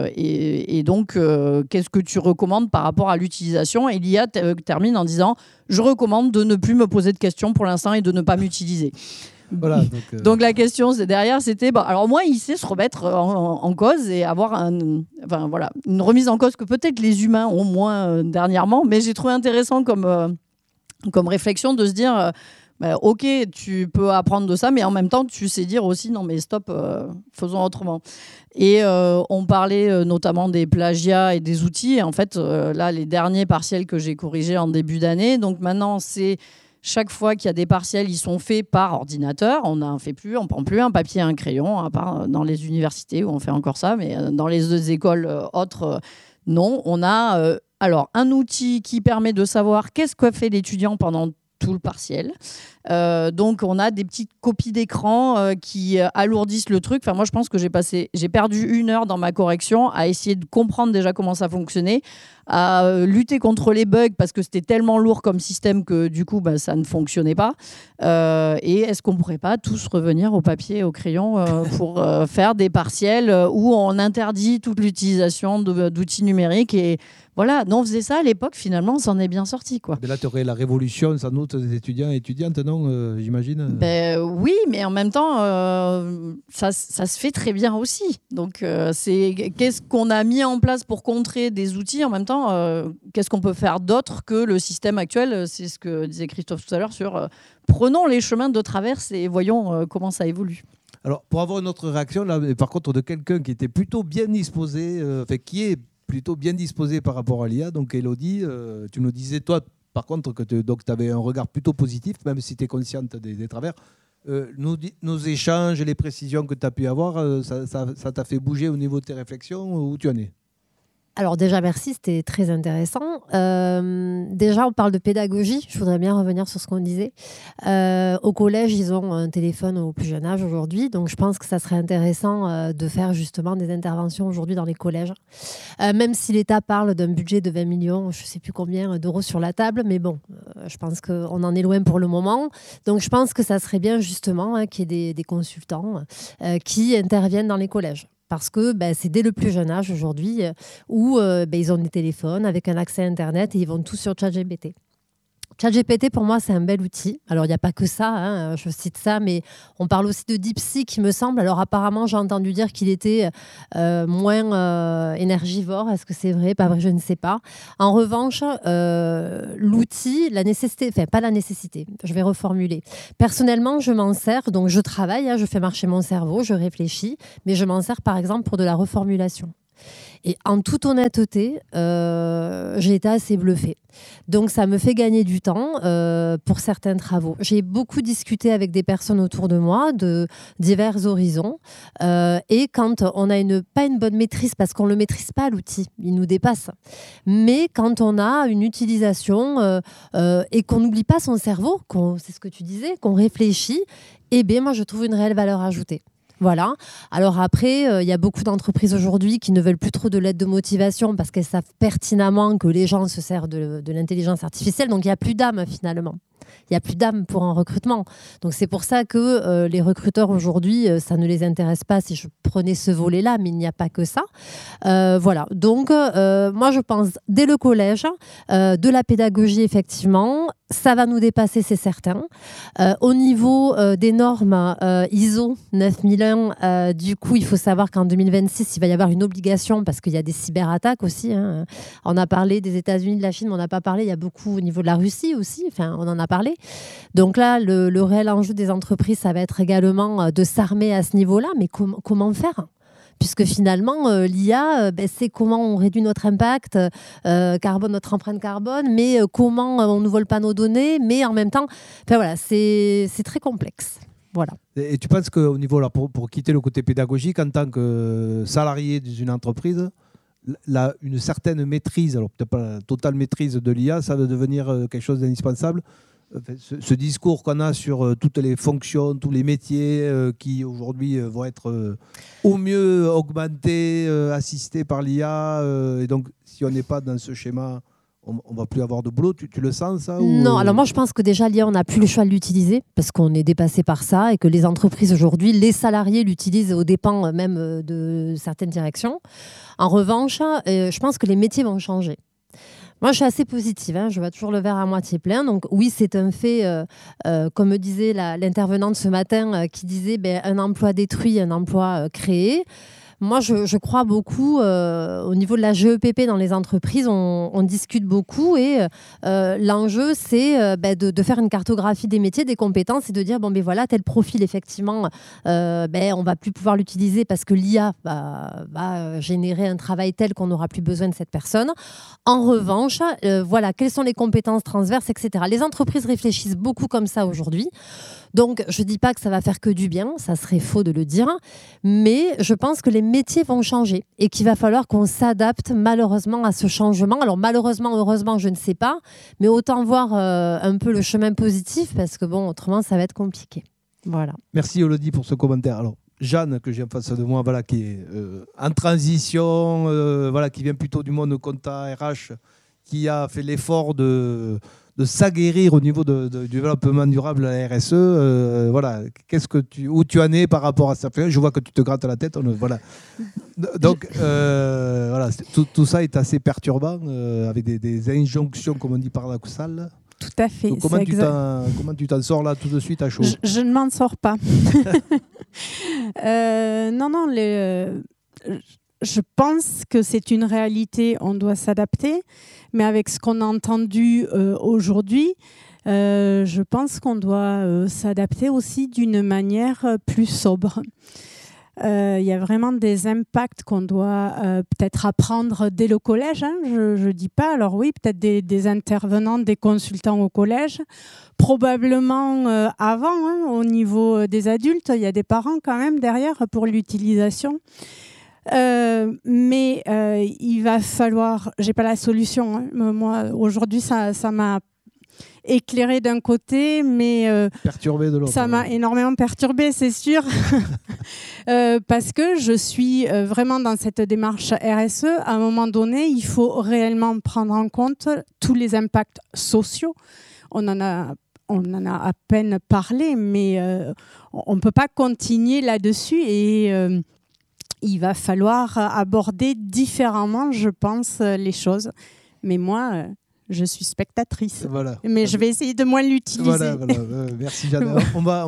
et donc qu'est-ce que tu recommandes par rapport à l'utilisation? Et l'IA termine en disant je recommande de ne plus me poser de questions pour l'instant et de ne pas m'utiliser. Voilà, donc la question derrière c'était alors moi il sait se remettre en cause et avoir une remise en cause que peut-être les humains ont moins dernièrement, mais j'ai trouvé intéressant comme réflexion de se dire ok, tu peux apprendre de ça, mais en même temps, tu sais dire aussi, non mais stop, faisons autrement. Et on parlait notamment des plagiats et des outils. Et en fait, là, les derniers partiels que j'ai corrigés en début d'année, donc maintenant, c'est chaque fois qu'il y a des partiels, ils sont faits par ordinateur. On n'en fait plus, on prend plus un papier et un crayon, à part dans les universités où on fait encore ça, mais dans les écoles autres, non. On a alors un outil qui permet de savoir qu'est-ce qu'a fait l'étudiant pendant tout le partiel. Donc, on a des petites copies d'écran qui alourdissent le truc. Enfin, moi, je pense que j'ai perdu 1 heure dans ma correction à essayer de comprendre déjà comment ça fonctionnait, à lutter contre les bugs parce que c'était tellement lourd comme système que du coup, ça ne fonctionnait pas. Et est-ce qu'on ne pourrait pas tous revenir au papier et au crayon pour faire des partiels où on interdit toute l'utilisation d'outils numériques et voilà, nous on faisait ça à l'époque, finalement, on s'en est bien sorti, quoi. Mais là, tu aurais la révolution, sans doute, des étudiants et étudiantes, non, j'imagine. Oui, mais en même temps, ça se fait très bien aussi. Donc, c'est qu'est-ce qu'on a mis en place pour contrer des outils, en même temps, qu'est-ce qu'on peut faire d'autre que le système actuel? C'est ce que disait Christophe tout à l'heure sur prenons les chemins de traverse et voyons comment ça évolue. Alors, pour avoir une autre réaction, là, par contre, de quelqu'un qui était plutôt bien disposé, qui est plutôt bien disposé par rapport à l'IA. Donc, Élodie, tu nous disais, toi, par contre, que tu avais un regard plutôt positif, même si tu es consciente des travers. Nos échanges, les précisions que tu as pu avoir, ça t'a fait bouger au niveau de tes réflexions? Où tu en es? Alors déjà, merci, c'était très intéressant. Déjà, on parle de pédagogie. Je voudrais bien revenir sur ce qu'on disait. Au collège, ils ont un téléphone au plus jeune âge aujourd'hui. Donc, je pense que ça serait intéressant de faire justement des interventions aujourd'hui dans les collèges. Même si l'État parle d'un budget de 20 millions, je ne sais plus combien d'euros sur la table. Mais bon, je pense qu'on en est loin pour le moment. Donc, je pense que ça serait bien justement qu'il y ait des consultants qui interviennent dans les collèges. Parce que c'est dès le plus jeune âge aujourd'hui où ils ont des téléphones avec un accès à Internet et ils vont tous sur ChatGPT. ChatGPT, pour moi, c'est un bel outil. Alors, il n'y a pas que ça, hein, je cite ça, mais on parle aussi de DeepSeek, il me semble. Alors, apparemment, j'ai entendu dire qu'il était moins énergivore. Est-ce que c'est vrai? Pas vrai, je ne sais pas. En revanche, l'outil, la nécessité, enfin, pas la nécessité, je vais reformuler. Personnellement, je m'en sers, donc je travaille, je fais marcher mon cerveau, je réfléchis, mais je m'en sers, par exemple, pour de la reformulation. Et en toute honnêteté, j'ai été assez bluffée. Donc, ça me fait gagner du temps pour certains travaux. J'ai beaucoup discuté avec des personnes autour de moi de divers horizons. Et quand on n'a pas une bonne maîtrise, parce qu'on ne le maîtrise pas, l'outil, il nous dépasse. Mais quand on a une utilisation et qu'on n'oublie pas son cerveau, c'est ce que tu disais, qu'on réfléchit, eh bien, moi, je trouve une réelle valeur ajoutée. Voilà. Alors après, il y a beaucoup d'entreprises aujourd'hui qui ne veulent plus trop de l'aide de motivation parce qu'elles savent pertinemment que les gens se servent de l'intelligence artificielle. Donc, il n'y a plus d'âme finalement. Il n'y a plus d'âme pour un recrutement. Donc, c'est pour ça que les recruteurs aujourd'hui, ça ne les intéresse pas si je prenais ce volet-là, mais il n'y a pas que ça. Voilà. Donc, moi, je pense, dès le collège, de la pédagogie, effectivement, ça va nous dépasser, c'est certain. Au niveau des normes ISO 9001, du coup, il faut savoir qu'en 2026, il va y avoir une obligation parce qu'il y a des cyberattaques aussi. Hein. On a parlé des États-Unis, de la Chine, mais on n'a pas parlé. Il y a beaucoup au niveau de la Russie aussi. Enfin, on en a parlé. Donc là, le réel enjeu des entreprises, ça va être également de s'armer à ce niveau-là. Mais comment faire ? Puisque finalement, l'IA, c'est comment on réduit notre impact carbone, notre empreinte carbone, mais comment on ne vole pas nos données, mais en même temps, voilà, c'est très complexe. Voilà. Et tu penses qu'au niveau, là, pour quitter le côté pédagogique, en tant que salarié d'une entreprise, une certaine maîtrise, alors peut-être pas la totale maîtrise de l'IA, ça va devenir quelque chose d'indispensable? Ce discours qu'on a sur toutes les fonctions, tous les métiers qui aujourd'hui vont être au mieux augmentés, assistés par l'IA, et donc si on n'est pas dans ce schéma, on ne va plus avoir de boulot. Tu le sens ça Non, alors moi je pense que déjà l'IA, on n'a plus le choix de l'utiliser parce qu'on est dépassé par ça et que les entreprises aujourd'hui, les salariés l'utilisent aux dépens même de certaines directions. En revanche, je pense que les métiers vont changer. Moi, je suis assez positive, je vois toujours le verre à moitié plein. Donc oui, c'est un fait, comme me disait l'intervenante ce matin, qui disait un emploi détruit, un emploi créé. Moi, je crois beaucoup au niveau de la GEPP dans les entreprises, on discute beaucoup et l'enjeu, c'est de faire une cartographie des métiers, des compétences et de dire, voilà, tel profil, effectivement, on ne va plus pouvoir l'utiliser parce que l'IA va générer un travail tel qu'on n'aura plus besoin de cette personne. En revanche, voilà, quelles sont les compétences transverses, etc. Les entreprises réfléchissent beaucoup comme ça aujourd'hui. Donc, je ne dis pas que ça va faire que du bien, ça serait faux de le dire, mais je pense que les métiers vont changer et qu'il va falloir qu'on s'adapte malheureusement à ce changement. Alors malheureusement, heureusement, je ne sais pas, mais autant voir un peu le chemin positif parce que autrement, ça va être compliqué. Voilà. Merci Elodie pour ce commentaire. Alors, Jeanne, que j'ai en face de moi, qui est en transition, qui vient plutôt du monde compta RH, qui a fait l'effort de s'aguerrir au niveau du développement durable à la RSE. Où tu en es par rapport à ça? Je vois que tu te grattes la tête. Donc, tout ça est assez perturbant, avec des injonctions, comme on dit, paradoxales. Tout à fait. Donc, comment tu t'en sors là tout de suite à chaud? Je ne m'en sors pas. Je pense que c'est une réalité, on doit s'adapter, mais avec ce qu'on a entendu aujourd'hui, je pense qu'on doit s'adapter aussi d'une manière plus sobre. Il y a vraiment des impacts qu'on doit peut-être apprendre dès le collège. Je ne dis pas. Alors oui, peut-être des intervenants, des consultants au collège. Probablement avant, au niveau des adultes, il y a des parents quand même derrière pour l'utilisation. Mais il va falloir... J'ai pas la solution. Moi, aujourd'hui, ça m'a éclairé d'un côté, mais perturbé de l'autre. Ça m'a énormément perturbé, c'est sûr, parce que je suis vraiment dans cette démarche RSE. À un moment donné, il faut réellement prendre en compte tous les impacts sociaux. On en a à peine parlé, mais on ne peut pas continuer là-dessus et il va falloir aborder différemment, je pense, les choses. Mais moi, je suis spectatrice. Voilà. Mais je vais essayer de moins l'utiliser. Voilà. Merci Jeanne.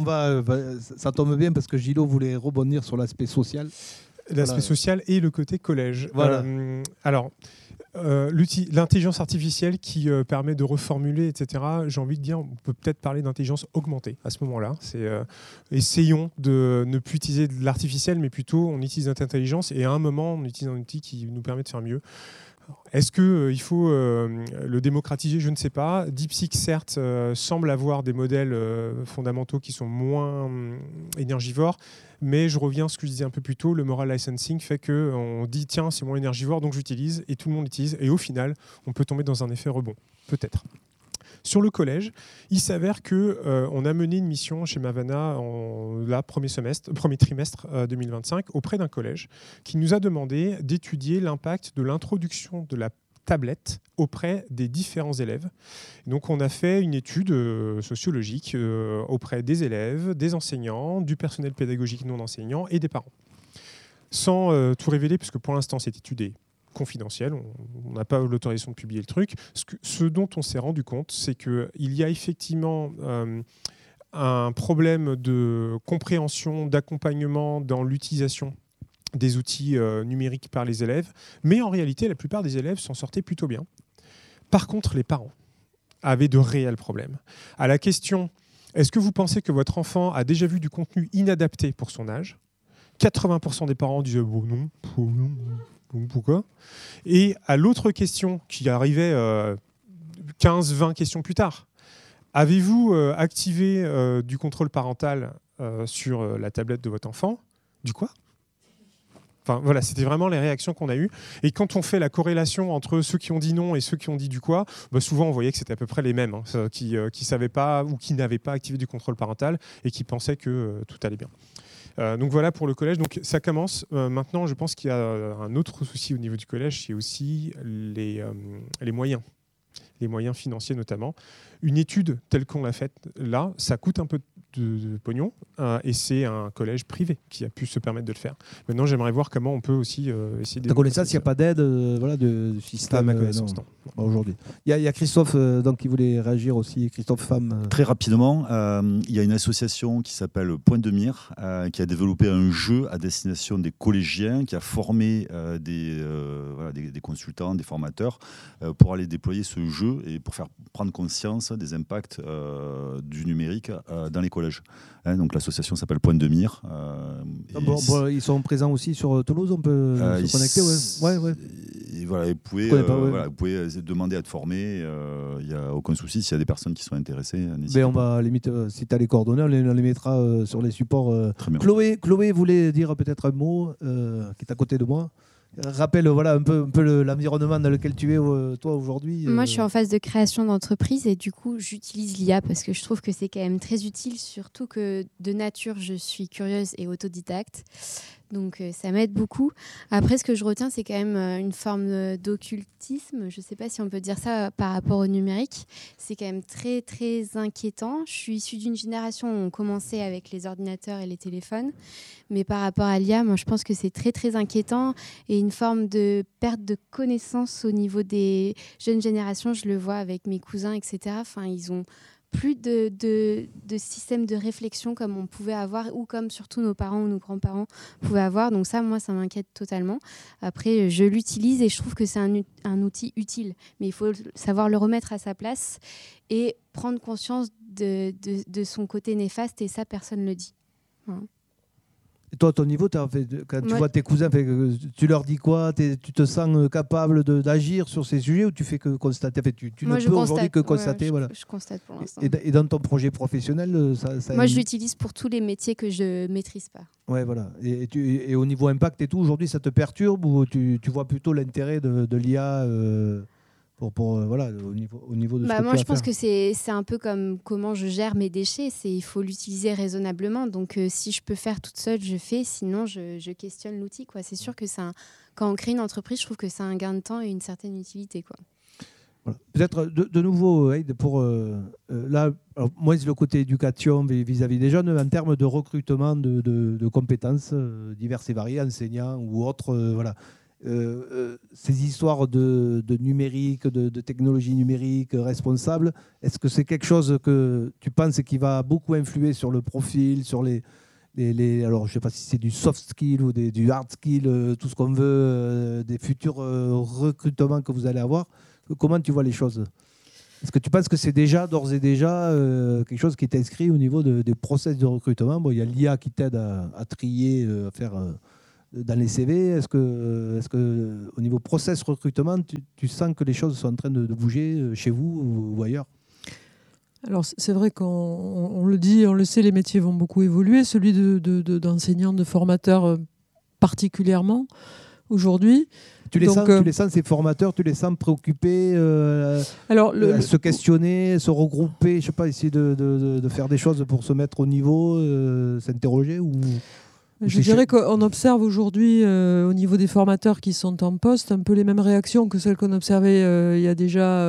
Ça tombe bien parce que Gilot voulait rebondir sur l'aspect social. L'aspect social et le côté collège. Voilà. L'intelligence artificielle qui permet de reformuler, etc., j'ai envie de dire, on peut peut-être parler d'intelligence augmentée à ce moment-là. Essayons de ne plus utiliser de l'artificiel, mais plutôt on utilise notre intelligence et à un moment, on utilise un outil qui nous permet de faire mieux. Est-ce qu'il faut le démocratiser? Je ne sais pas. DeepSeek, certes, semble avoir des modèles fondamentaux qui sont moins énergivores, mais je reviens à ce que je disais un peu plus tôt, le moral licensing fait qu'on dit tiens, c'est moins énergivore, donc j'utilise, et tout le monde l'utilise, et au final, on peut tomber dans un effet rebond, peut-être. Sur le collège, il s'avère qu'on a mené une mission chez Mavana premier trimestre 2025 auprès d'un collège qui nous a demandé d'étudier l'impact de l'introduction de la tablette auprès des différents élèves. Donc on a fait une étude sociologique auprès des élèves, des enseignants, du personnel pédagogique non enseignant et des parents. Sans tout révéler, puisque pour l'instant cette étude est confidentiel, on n'a pas l'autorisation de publier le truc. Ce dont on s'est rendu compte, c'est qu'il y a effectivement un problème de compréhension, d'accompagnement dans l'utilisation des outils numériques par les élèves, mais en réalité, la plupart des élèves s'en sortaient plutôt bien. Par contre, les parents avaient de réels problèmes. À la question « Est-ce que vous pensez que votre enfant a déjà vu du contenu inadapté pour son âge ?» 80% des parents disaient bon, non. Pourquoi? Et à l'autre question qui arrivait 15-20 questions plus tard, avez-vous activé du contrôle parental sur la tablette de votre enfant? Du quoi? Enfin, voilà, c'était vraiment les réactions qu'on a eues. Et quand on fait la corrélation entre ceux qui ont dit non et ceux qui ont dit du quoi, souvent on voyait que c'était à peu près les mêmes, qui savaient pas ou qui n'avaient pas activé du contrôle parental et qui pensaient que tout allait bien. Donc voilà pour le collège. Donc ça commence. Maintenant, je pense qu'il y a un autre souci au niveau du collège, c'est aussi les moyens. Les moyens financiers notamment. Une étude telle qu'on l'a faite là, ça coûte un peu de pognon et c'est un collège privé qui a pu se permettre de le faire. Maintenant, j'aimerais voir comment on peut aussi essayer de... Ta connaissance, il n'y a pas d'aide de système? À ma connaissance, non. Aujourd'hui. Il y a Christophe donc, qui voulait réagir aussi. Christophe Femme. Très rapidement, il y a une association qui s'appelle Point de Mire qui a développé un jeu à destination des collégiens, qui a formé des consultants, des formateurs pour aller déployer ce jeu et pour faire prendre conscience des impacts du numérique dans les collèges. Donc l'association s'appelle Point de Mire. Ils sont présents aussi sur Toulouse, on peut se connecter. Ouais. Et voilà, vous pouvez demander à être formé, il n'y a aucun souci. S'il y a des personnes qui sont intéressées, n'hésitez pas. On va limite, si tu as les coordonnées, on les mettra sur les supports. Très bien. Chloé voulait dire peut-être un mot, qui est à côté de moi. Rappelle un peu l'environnement dans lequel tu es toi aujourd'hui. Moi, je suis en phase de création d'entreprise et du coup, j'utilise l'IA parce que je trouve que c'est quand même très utile, surtout que de nature, je suis curieuse et autodidacte. Donc, ça m'aide beaucoup. Après, ce que je retiens, c'est quand même une forme d'occultisme. Je ne sais pas si on peut dire ça par rapport au numérique. C'est quand même très, très inquiétant. Je suis issue d'une génération où on commençait avec les ordinateurs et les téléphones. Mais par rapport à l'IA, moi, je pense que c'est très, très inquiétant et une forme de perte de connaissance au niveau des jeunes générations. Je le vois avec mes cousins, etc. Enfin, ils ont plus de système de réflexion comme on pouvait avoir ou comme surtout nos parents ou nos grands-parents pouvaient avoir. Donc ça, moi, ça m'inquiète totalement. Après, je l'utilise et je trouve que c'est un outil utile. Mais il faut savoir le remettre à sa place et prendre conscience de son côté néfaste et ça, personne ne le dit. Voilà. Et toi, à ton niveau, quand tu vois tes cousins, tu leur dis quoi? Tu te sens capable d'agir sur ces sujets ou tu fais que constater? Tu ne peux aujourd'hui que constater. Je constate pour l'instant. Et dans ton projet professionnel, moi, je l'utilise pour tous les métiers que je ne maîtrise pas. Ouais, voilà. Et au niveau impact et tout, aujourd'hui, ça te perturbe ou tu vois plutôt l'intérêt de l'IA au niveau de ce que moi, tu je pense que c'est un peu comme comment je gère mes déchets. Il faut l'utiliser raisonnablement. Donc, si je peux faire toute seule, je fais. Sinon, je questionne l'outil. C'est sûr que quand on crée une entreprise, je trouve que c'est un gain de temps et une certaine utilité. Voilà. Peut-être de nouveau, Aïd, pour là, alors, moins le côté éducation vis-à-vis des jeunes, en termes de recrutement de compétences diverses et variées, enseignants ou autres, voilà. Ces histoires de numérique, de technologie numérique responsable, est-ce que c'est quelque chose que tu penses qui va beaucoup influer sur le profil, sur alors je ne sais pas si c'est du soft skill ou du hard skill, tout ce qu'on veut, des futurs recrutements que vous allez avoir? Comment tu vois les choses? Est-ce que tu penses que c'est d'ores et déjà quelque chose qui est inscrit au niveau des process de recrutement? Bon, il y a l'IA qui t'aide à trier, à faire dans les CV. Est-ce que au niveau process recrutement, tu sens que les choses sont en train de bouger chez vous ou ailleurs? Alors c'est vrai qu'on le dit, on le sait, les métiers vont beaucoup évoluer. Celui d'enseignant, de formateur particulièrement aujourd'hui. Tu les sens, ces formateurs, tu les sens préoccupés, se questionner, se regrouper, je sais pas, essayer de faire des choses pour se mettre au niveau, s'interroger ou... Je dirais qu'on observe aujourd'hui au niveau des formateurs qui sont en poste un peu les mêmes réactions que celles qu'on observait il y a déjà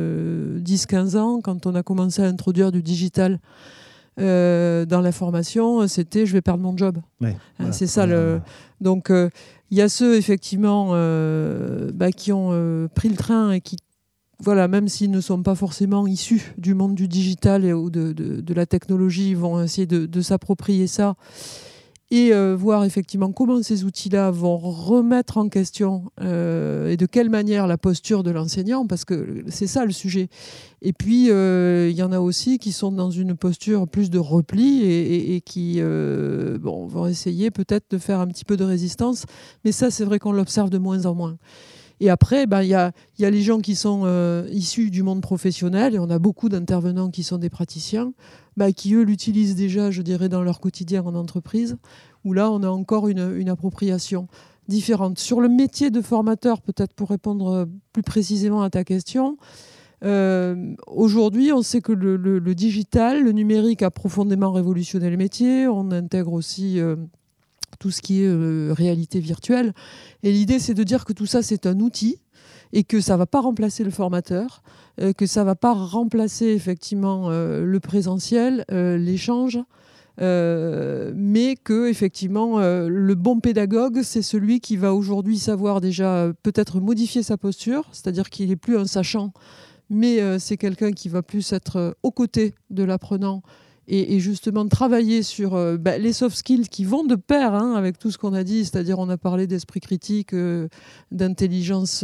10-15 ans quand on a commencé à introduire du digital dans la formation. C'était je vais perdre mon job. Ouais, voilà. C'est ça. Donc il y a ceux effectivement qui ont pris le train et qui, voilà, même s'ils ne sont pas forcément issus du monde du digital ou de la technologie, ils vont essayer de s'approprier ça et voir effectivement comment ces outils-là vont remettre en question et de quelle manière la posture de l'enseignant, parce que c'est ça le sujet. Et puis, il y en a aussi qui sont dans une posture plus de repli et qui vont essayer peut-être de faire un petit peu de résistance. Mais ça, c'est vrai qu'on l'observe de moins en moins. Et après, il y a les gens qui sont issus du monde professionnel, et on a beaucoup d'intervenants qui sont des praticiens, qui eux l'utilisent déjà, je dirais, dans leur quotidien en entreprise, où là, on a encore une appropriation différente. Sur le métier de formateur, peut-être pour répondre plus précisément à ta question, aujourd'hui, on sait que le digital, le numérique a profondément révolutionné les métiers. On intègre aussi tout ce qui est réalité virtuelle. Et l'idée, c'est de dire que tout ça, c'est un outil et que ça ne va pas remplacer le formateur, que ça ne va pas remplacer effectivement le présentiel, l'échange, mais que effectivement, le bon pédagogue, c'est celui qui va aujourd'hui savoir déjà peut-être modifier sa posture, c'est-à-dire qu'il n'est plus un sachant, mais c'est quelqu'un qui va plus être aux côtés de l'apprenant et justement travailler sur les soft skills qui vont de pair avec tout ce qu'on a dit, c'est-à-dire on a parlé d'esprit critique, d'intelligence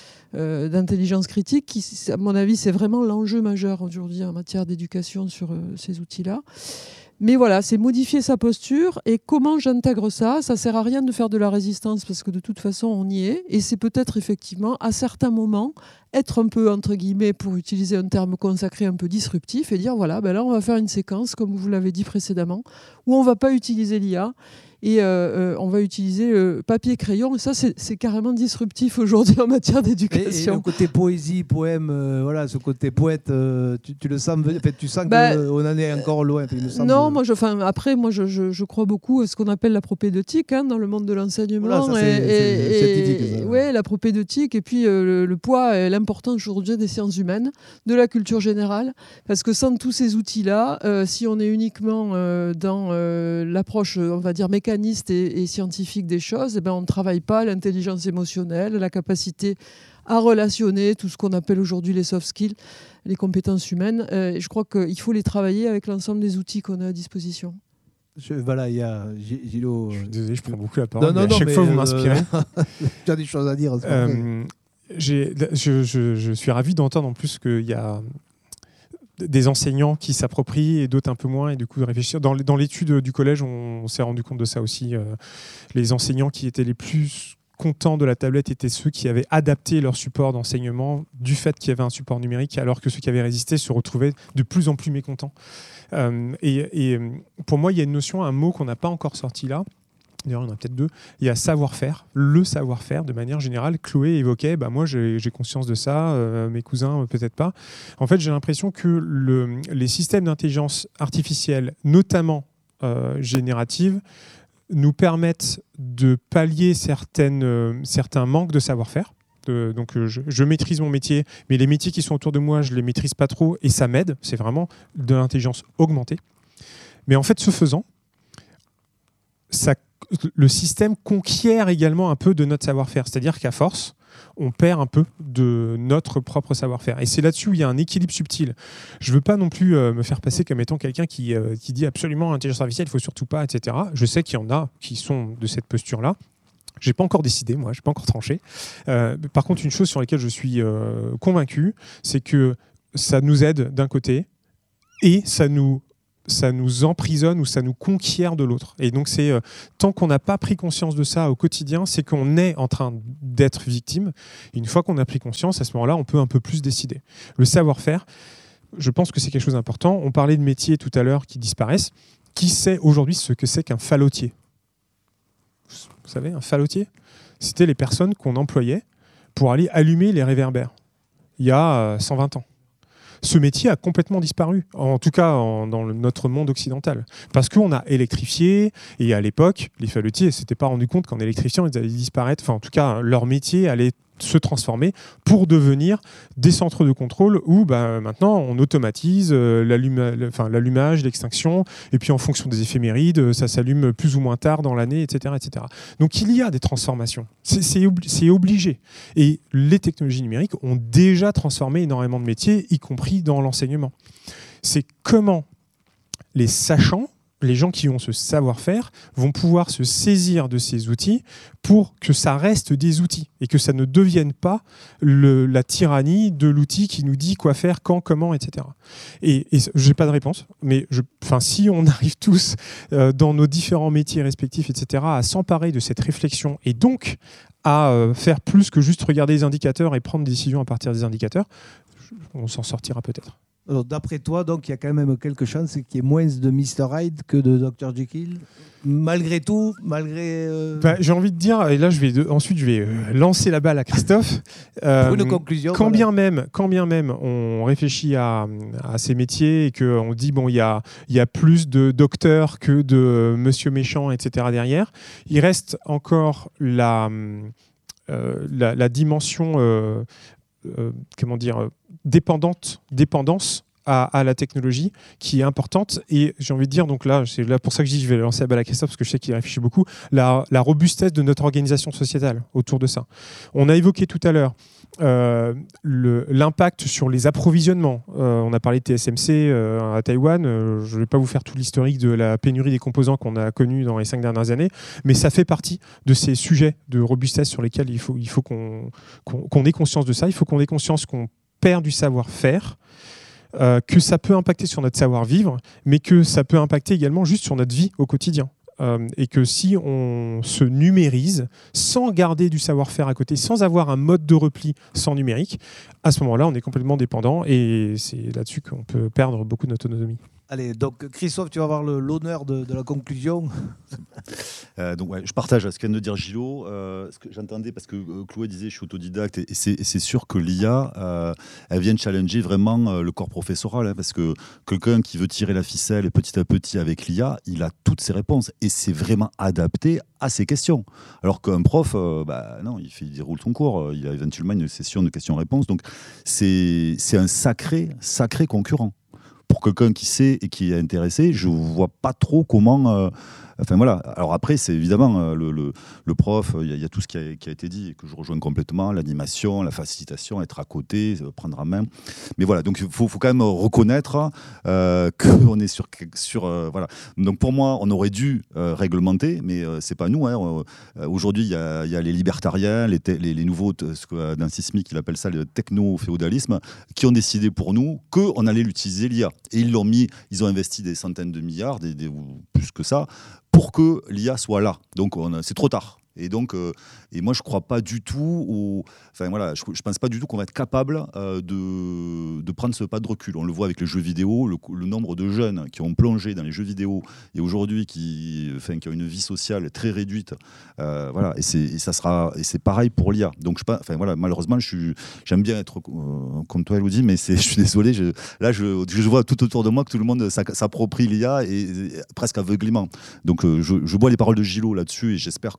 critique, qui, à mon avis, c'est vraiment l'enjeu majeur aujourd'hui en matière d'éducation sur ces outils-là. Mais voilà, c'est modifier sa posture. Et comment j'intègre ça? Ça ne sert à rien de faire de la résistance parce que de toute façon, on y est. Et c'est peut-être effectivement, à certains moments, être un peu, entre guillemets, pour utiliser un terme consacré, un peu disruptif et dire, voilà, là, on va faire une séquence, comme vous l'avez dit précédemment, où on ne va pas utiliser l'IA et on va utiliser papier-crayon. Et ça, c'est carrément disruptif aujourd'hui en matière d'éducation. Et le côté poésie, poème, voilà, ce côté poète, tu le sens, tu sens qu'on en est encore loin. Il me semble. Non, après, je crois beaucoup à ce qu'on appelle la propédeutique dans le monde de l'enseignement. Voilà, c'est scientifique. Oui, la propédeutique et puis le poids et l'importance aujourd'hui des sciences humaines, de la culture générale. Parce que sans tous ces outils-là, si on est uniquement dans l'approche, on va dire, mécaniste et scientifique des choses, on ne travaille pas l'intelligence émotionnelle, la capacité à relationner, tout ce qu'on appelle aujourd'hui les soft skills, les compétences humaines. Je crois qu'il faut les travailler avec l'ensemble des outils qu'on a à disposition. Voilà, il y a Gillo. Je suis désolé, je prends beaucoup la parole. Non, à chaque fois, vous m'inspirez. Tu as des choses à dire. Je suis ravi d'entendre en plus qu'il y a des enseignants qui s'approprient et d'autres un peu moins, et du coup de réfléchir. Dans l'étude du collège, on s'est rendu compte de ça aussi. Les enseignants qui étaient les plus contents de la tablette étaient ceux qui avaient adapté leur support d'enseignement du fait qu'il y avait un support numérique, alors que ceux qui avaient résisté se retrouvaient de plus en plus mécontents. Et pour moi, il y a une notion, un mot qu'on n'a pas encore sorti là. D'ailleurs, il y en a peut-être deux. Il y a savoir-faire, le savoir-faire de manière générale. Chloé évoquait, moi j'ai conscience de ça, mes cousins peut-être pas. En fait, j'ai l'impression que les systèmes d'intelligence artificielle, notamment générative, nous permettent de pallier certains manques de savoir-faire. Donc je maîtrise mon métier, mais les métiers qui sont autour de moi, je les maîtrise pas trop et ça m'aide. C'est vraiment de l'intelligence augmentée. Mais en fait, ce faisant, le système conquiert également un peu de notre savoir-faire. C'est-à-dire qu'à force, on perd un peu de notre propre savoir-faire. Et c'est là-dessus où il y a un équilibre subtil. Je ne veux pas non plus me faire passer comme étant quelqu'un qui dit absolument l'intelligence artificielle, il ne faut surtout pas, etc. Je sais qu'il y en a qui sont de cette posture-là. Je n'ai pas encore décidé, moi, je n'ai pas encore tranché. Par contre, une chose sur laquelle je suis convaincu, c'est que ça nous aide d'un côté et ça nous emprisonne ou ça nous conquiert de l'autre. Et donc, tant qu'on n'a pas pris conscience de ça au quotidien, c'est qu'on est en train d'être victime. Et une fois qu'on a pris conscience, à ce moment-là, on peut un peu plus décider. Le savoir-faire, je pense que c'est quelque chose d'important. On parlait de métiers tout à l'heure qui disparaissent. Qui sait aujourd'hui ce que c'est qu'un fallotier ? Vous savez, un fallotier, c'était les personnes qu'on employait pour aller allumer les réverbères il y a 120 ans. Ce métier a complètement disparu, en tout cas dans notre monde occidental. Parce qu'on a électrifié, et à l'époque, les fallotiers ne s'étaient pas rendus compte qu'en électrifiant, ils allaient disparaître. Enfin, en tout cas, leur métier allait se transformer pour devenir des centres de contrôle où maintenant on automatise l'allumage, l'extinction, et puis en fonction des éphémérides, ça s'allume plus ou moins tard dans l'année, etc., etc. Donc il y a des transformations, c'est obligé. Et les technologies numériques ont déjà transformé énormément de métiers, y compris dans l'enseignement. C'est comment les sachants, les gens qui ont ce savoir-faire vont pouvoir se saisir de ces outils pour que ça reste des outils et que ça ne devienne pas la tyrannie de l'outil qui nous dit quoi faire, quand, comment, etc. Et je n'ai pas de réponse, mais si on arrive tous dans nos différents métiers respectifs, etc., à s'emparer de cette réflexion et donc à faire plus que juste regarder les indicateurs et prendre des décisions à partir des indicateurs, on s'en sortira peut-être. Alors, d'après toi, donc, il y a quand même quelques chances qu'il y ait moins de Mr. Hyde que de Dr. Jekyll. Malgré tout, j'ai envie de dire, et là ensuite je vais lancer la balle à Christophe. Pour une conclusion. Quand bien même on réfléchit à ces métiers et qu'on dit il y a plus de docteurs que de monsieur méchant, etc. derrière, il reste encore la dimension dépendance à la technologie qui est importante. Et j'ai envie de dire, donc là, c'est là pour ça que je dis je vais lancer la balle à Christophe, parce que je sais qu'il réfléchit beaucoup, la robustesse de notre organisation sociétale autour de ça. On a évoqué tout à l'heure l'impact sur les approvisionnements. On a parlé de TSMC à Taïwan. Je ne vais pas vous faire tout l'historique de la pénurie des composants qu'on a connu dans les 5 dernières années, mais ça fait partie de ces sujets de robustesse sur lesquels il faut qu'on ait conscience de ça. Il faut qu'on ait conscience qu'on perd du savoir-faire, que ça peut impacter sur notre savoir-vivre, mais que ça peut impacter également juste sur notre vie au quotidien. Et que si on se numérise sans garder du savoir-faire à côté, sans avoir un mode de repli sans numérique, à ce moment-là, on est complètement dépendant et c'est là-dessus qu'on peut perdre beaucoup de notre autonomie. Allez, donc Christophe, tu vas avoir l'honneur de la conclusion. Je partage ce que vient de dire Gillo. Ce que j'entendais, parce que Chloé disait je suis autodidacte, et c'est sûr que l'IA, elle vient challenger vraiment le corps professoral, parce que quelqu'un qui veut tirer la ficelle petit à petit avec l'IA, il a toutes ses réponses et c'est vraiment adapté à ses questions. Alors qu'un prof, non, il déroule son cours, il a éventuellement une session de questions-réponses, donc c'est un sacré concurrent. Pour quelqu'un qui sait et qui est intéressé, je ne vois pas trop comment... Alors après, c'est évidemment le prof, il y a tout ce qui a été dit et que je rejoins complètement, l'animation, la facilitation, être à côté, prendre en main. Mais voilà, donc il faut quand même reconnaître qu'on est sur voilà. Donc pour moi, on aurait dû réglementer, mais c'est pas nous. Aujourd'hui, il y a les libertariens, les nouveaux, ce que Nancy Smith, il appelle ça le techno-féodalisme, qui ont décidé pour nous qu'on allait l'utiliser l'IA. Et ils ont investi des centaines de milliards, ou plus que ça, pour que l'IA soit là. Donc c'est trop tard. Et donc, et moi je crois pas du tout je pense pas du tout qu'on va être capable de prendre ce pas de recul. On le voit avec les jeux vidéo, le nombre de jeunes qui ont plongé dans les jeux vidéo et aujourd'hui qui ont une vie sociale très réduite. Et c'est pareil pour l'IA. Donc malheureusement j'aime bien être comme toi Elodie, mais je suis désolé. Je vois tout autour de moi que tout le monde s'approprie l'IA et presque aveuglément. Donc je bois les paroles de Gillo là-dessus et j'espère qu'il y aura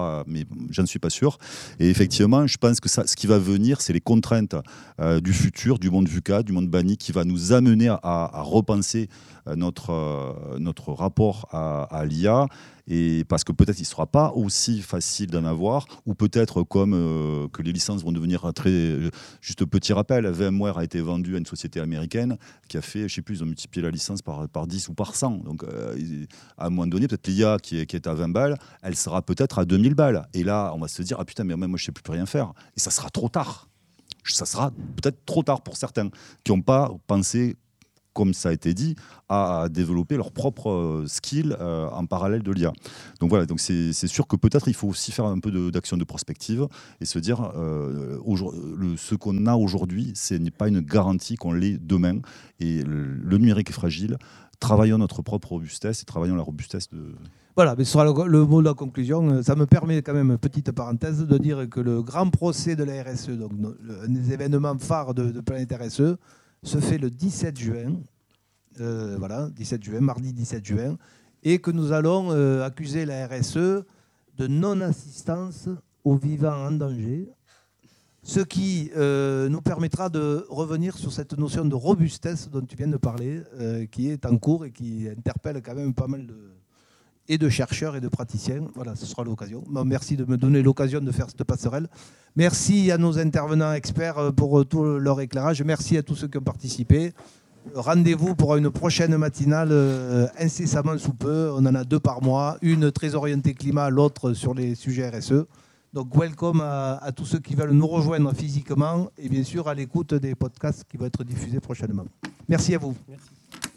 mais j'en suis pas sûr. Et effectivement, je pense que ce qui va venir, c'est les contraintes du futur, du monde VUCA, du monde banni, qui va nous amener à repenser notre rapport à l'IA. Et parce que peut-être il ne sera pas aussi facile d'en avoir, ou peut-être comme que les licences vont devenir très... Juste petit rappel, VMware a été vendu à une société américaine qui a fait, je ne sais plus, ils ont multiplié la licence par 10 ou par 100. Donc à un moment donné, peut-être l'IA qui est à 20 balles, elle sera peut-être à 2000 balles. Et là, on va se dire, ah putain, mais moi je ne sais plus rien faire. Et ça sera trop tard. Ça sera peut-être trop tard pour certains qui n'ont pas pensé, comme ça a été dit, à développer leurs propres skills en parallèle de l'IA. Donc voilà, donc c'est sûr que peut-être il faut aussi faire un peu d'action de prospective et se dire ce qu'on a aujourd'hui, ce n'est pas une garantie qu'on l'ait demain. Et le numérique est fragile. Travaillons notre propre robustesse et travaillons la robustesse de... Voilà, mais ce sera le mot de la conclusion. Ça me permet quand même, petite parenthèse, de dire que le grand procès de la RSE, donc les événements phares de Planète RSE, se fait le 17 juin, 17 juin, mardi 17 juin, et que nous allons accuser la RSE de non-assistance aux vivants en danger, ce qui nous permettra de revenir sur cette notion de robustesse dont tu viens de parler, qui est en cours et qui interpelle quand même pas mal de chercheurs et de praticiens. Voilà, ce sera l'occasion. Merci de me donner l'occasion de faire cette passerelle. Merci à nos intervenants experts pour tout leur éclairage. Merci à tous ceux qui ont participé. Rendez-vous pour une prochaine matinale incessamment sous peu. On en a 2 par mois. Une très orientée climat, l'autre sur les sujets RSE. Donc, welcome à tous ceux qui veulent nous rejoindre physiquement et bien sûr à l'écoute des podcasts qui vont être diffusés prochainement. Merci à vous. Merci.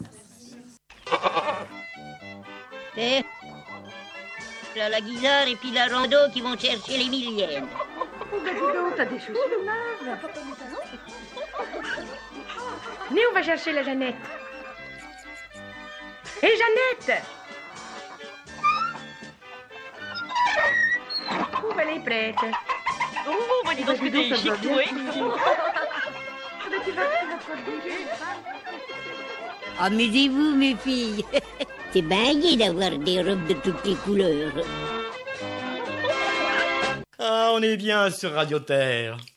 La guisarde et puis la rando qui vont chercher les millièmes. Oh, ben dis donc, t'as des chaussures neuves. Venez, on va chercher la Jeannette. Hé, Jeannette! Oh, ben, elle est prête. Oh, bah dis donc que t'es chic, oui. Amusez-vous, mes filles. C'est bien gai d'avoir des robes de toutes les couleurs. Ah, on est bien sur Radio Terre.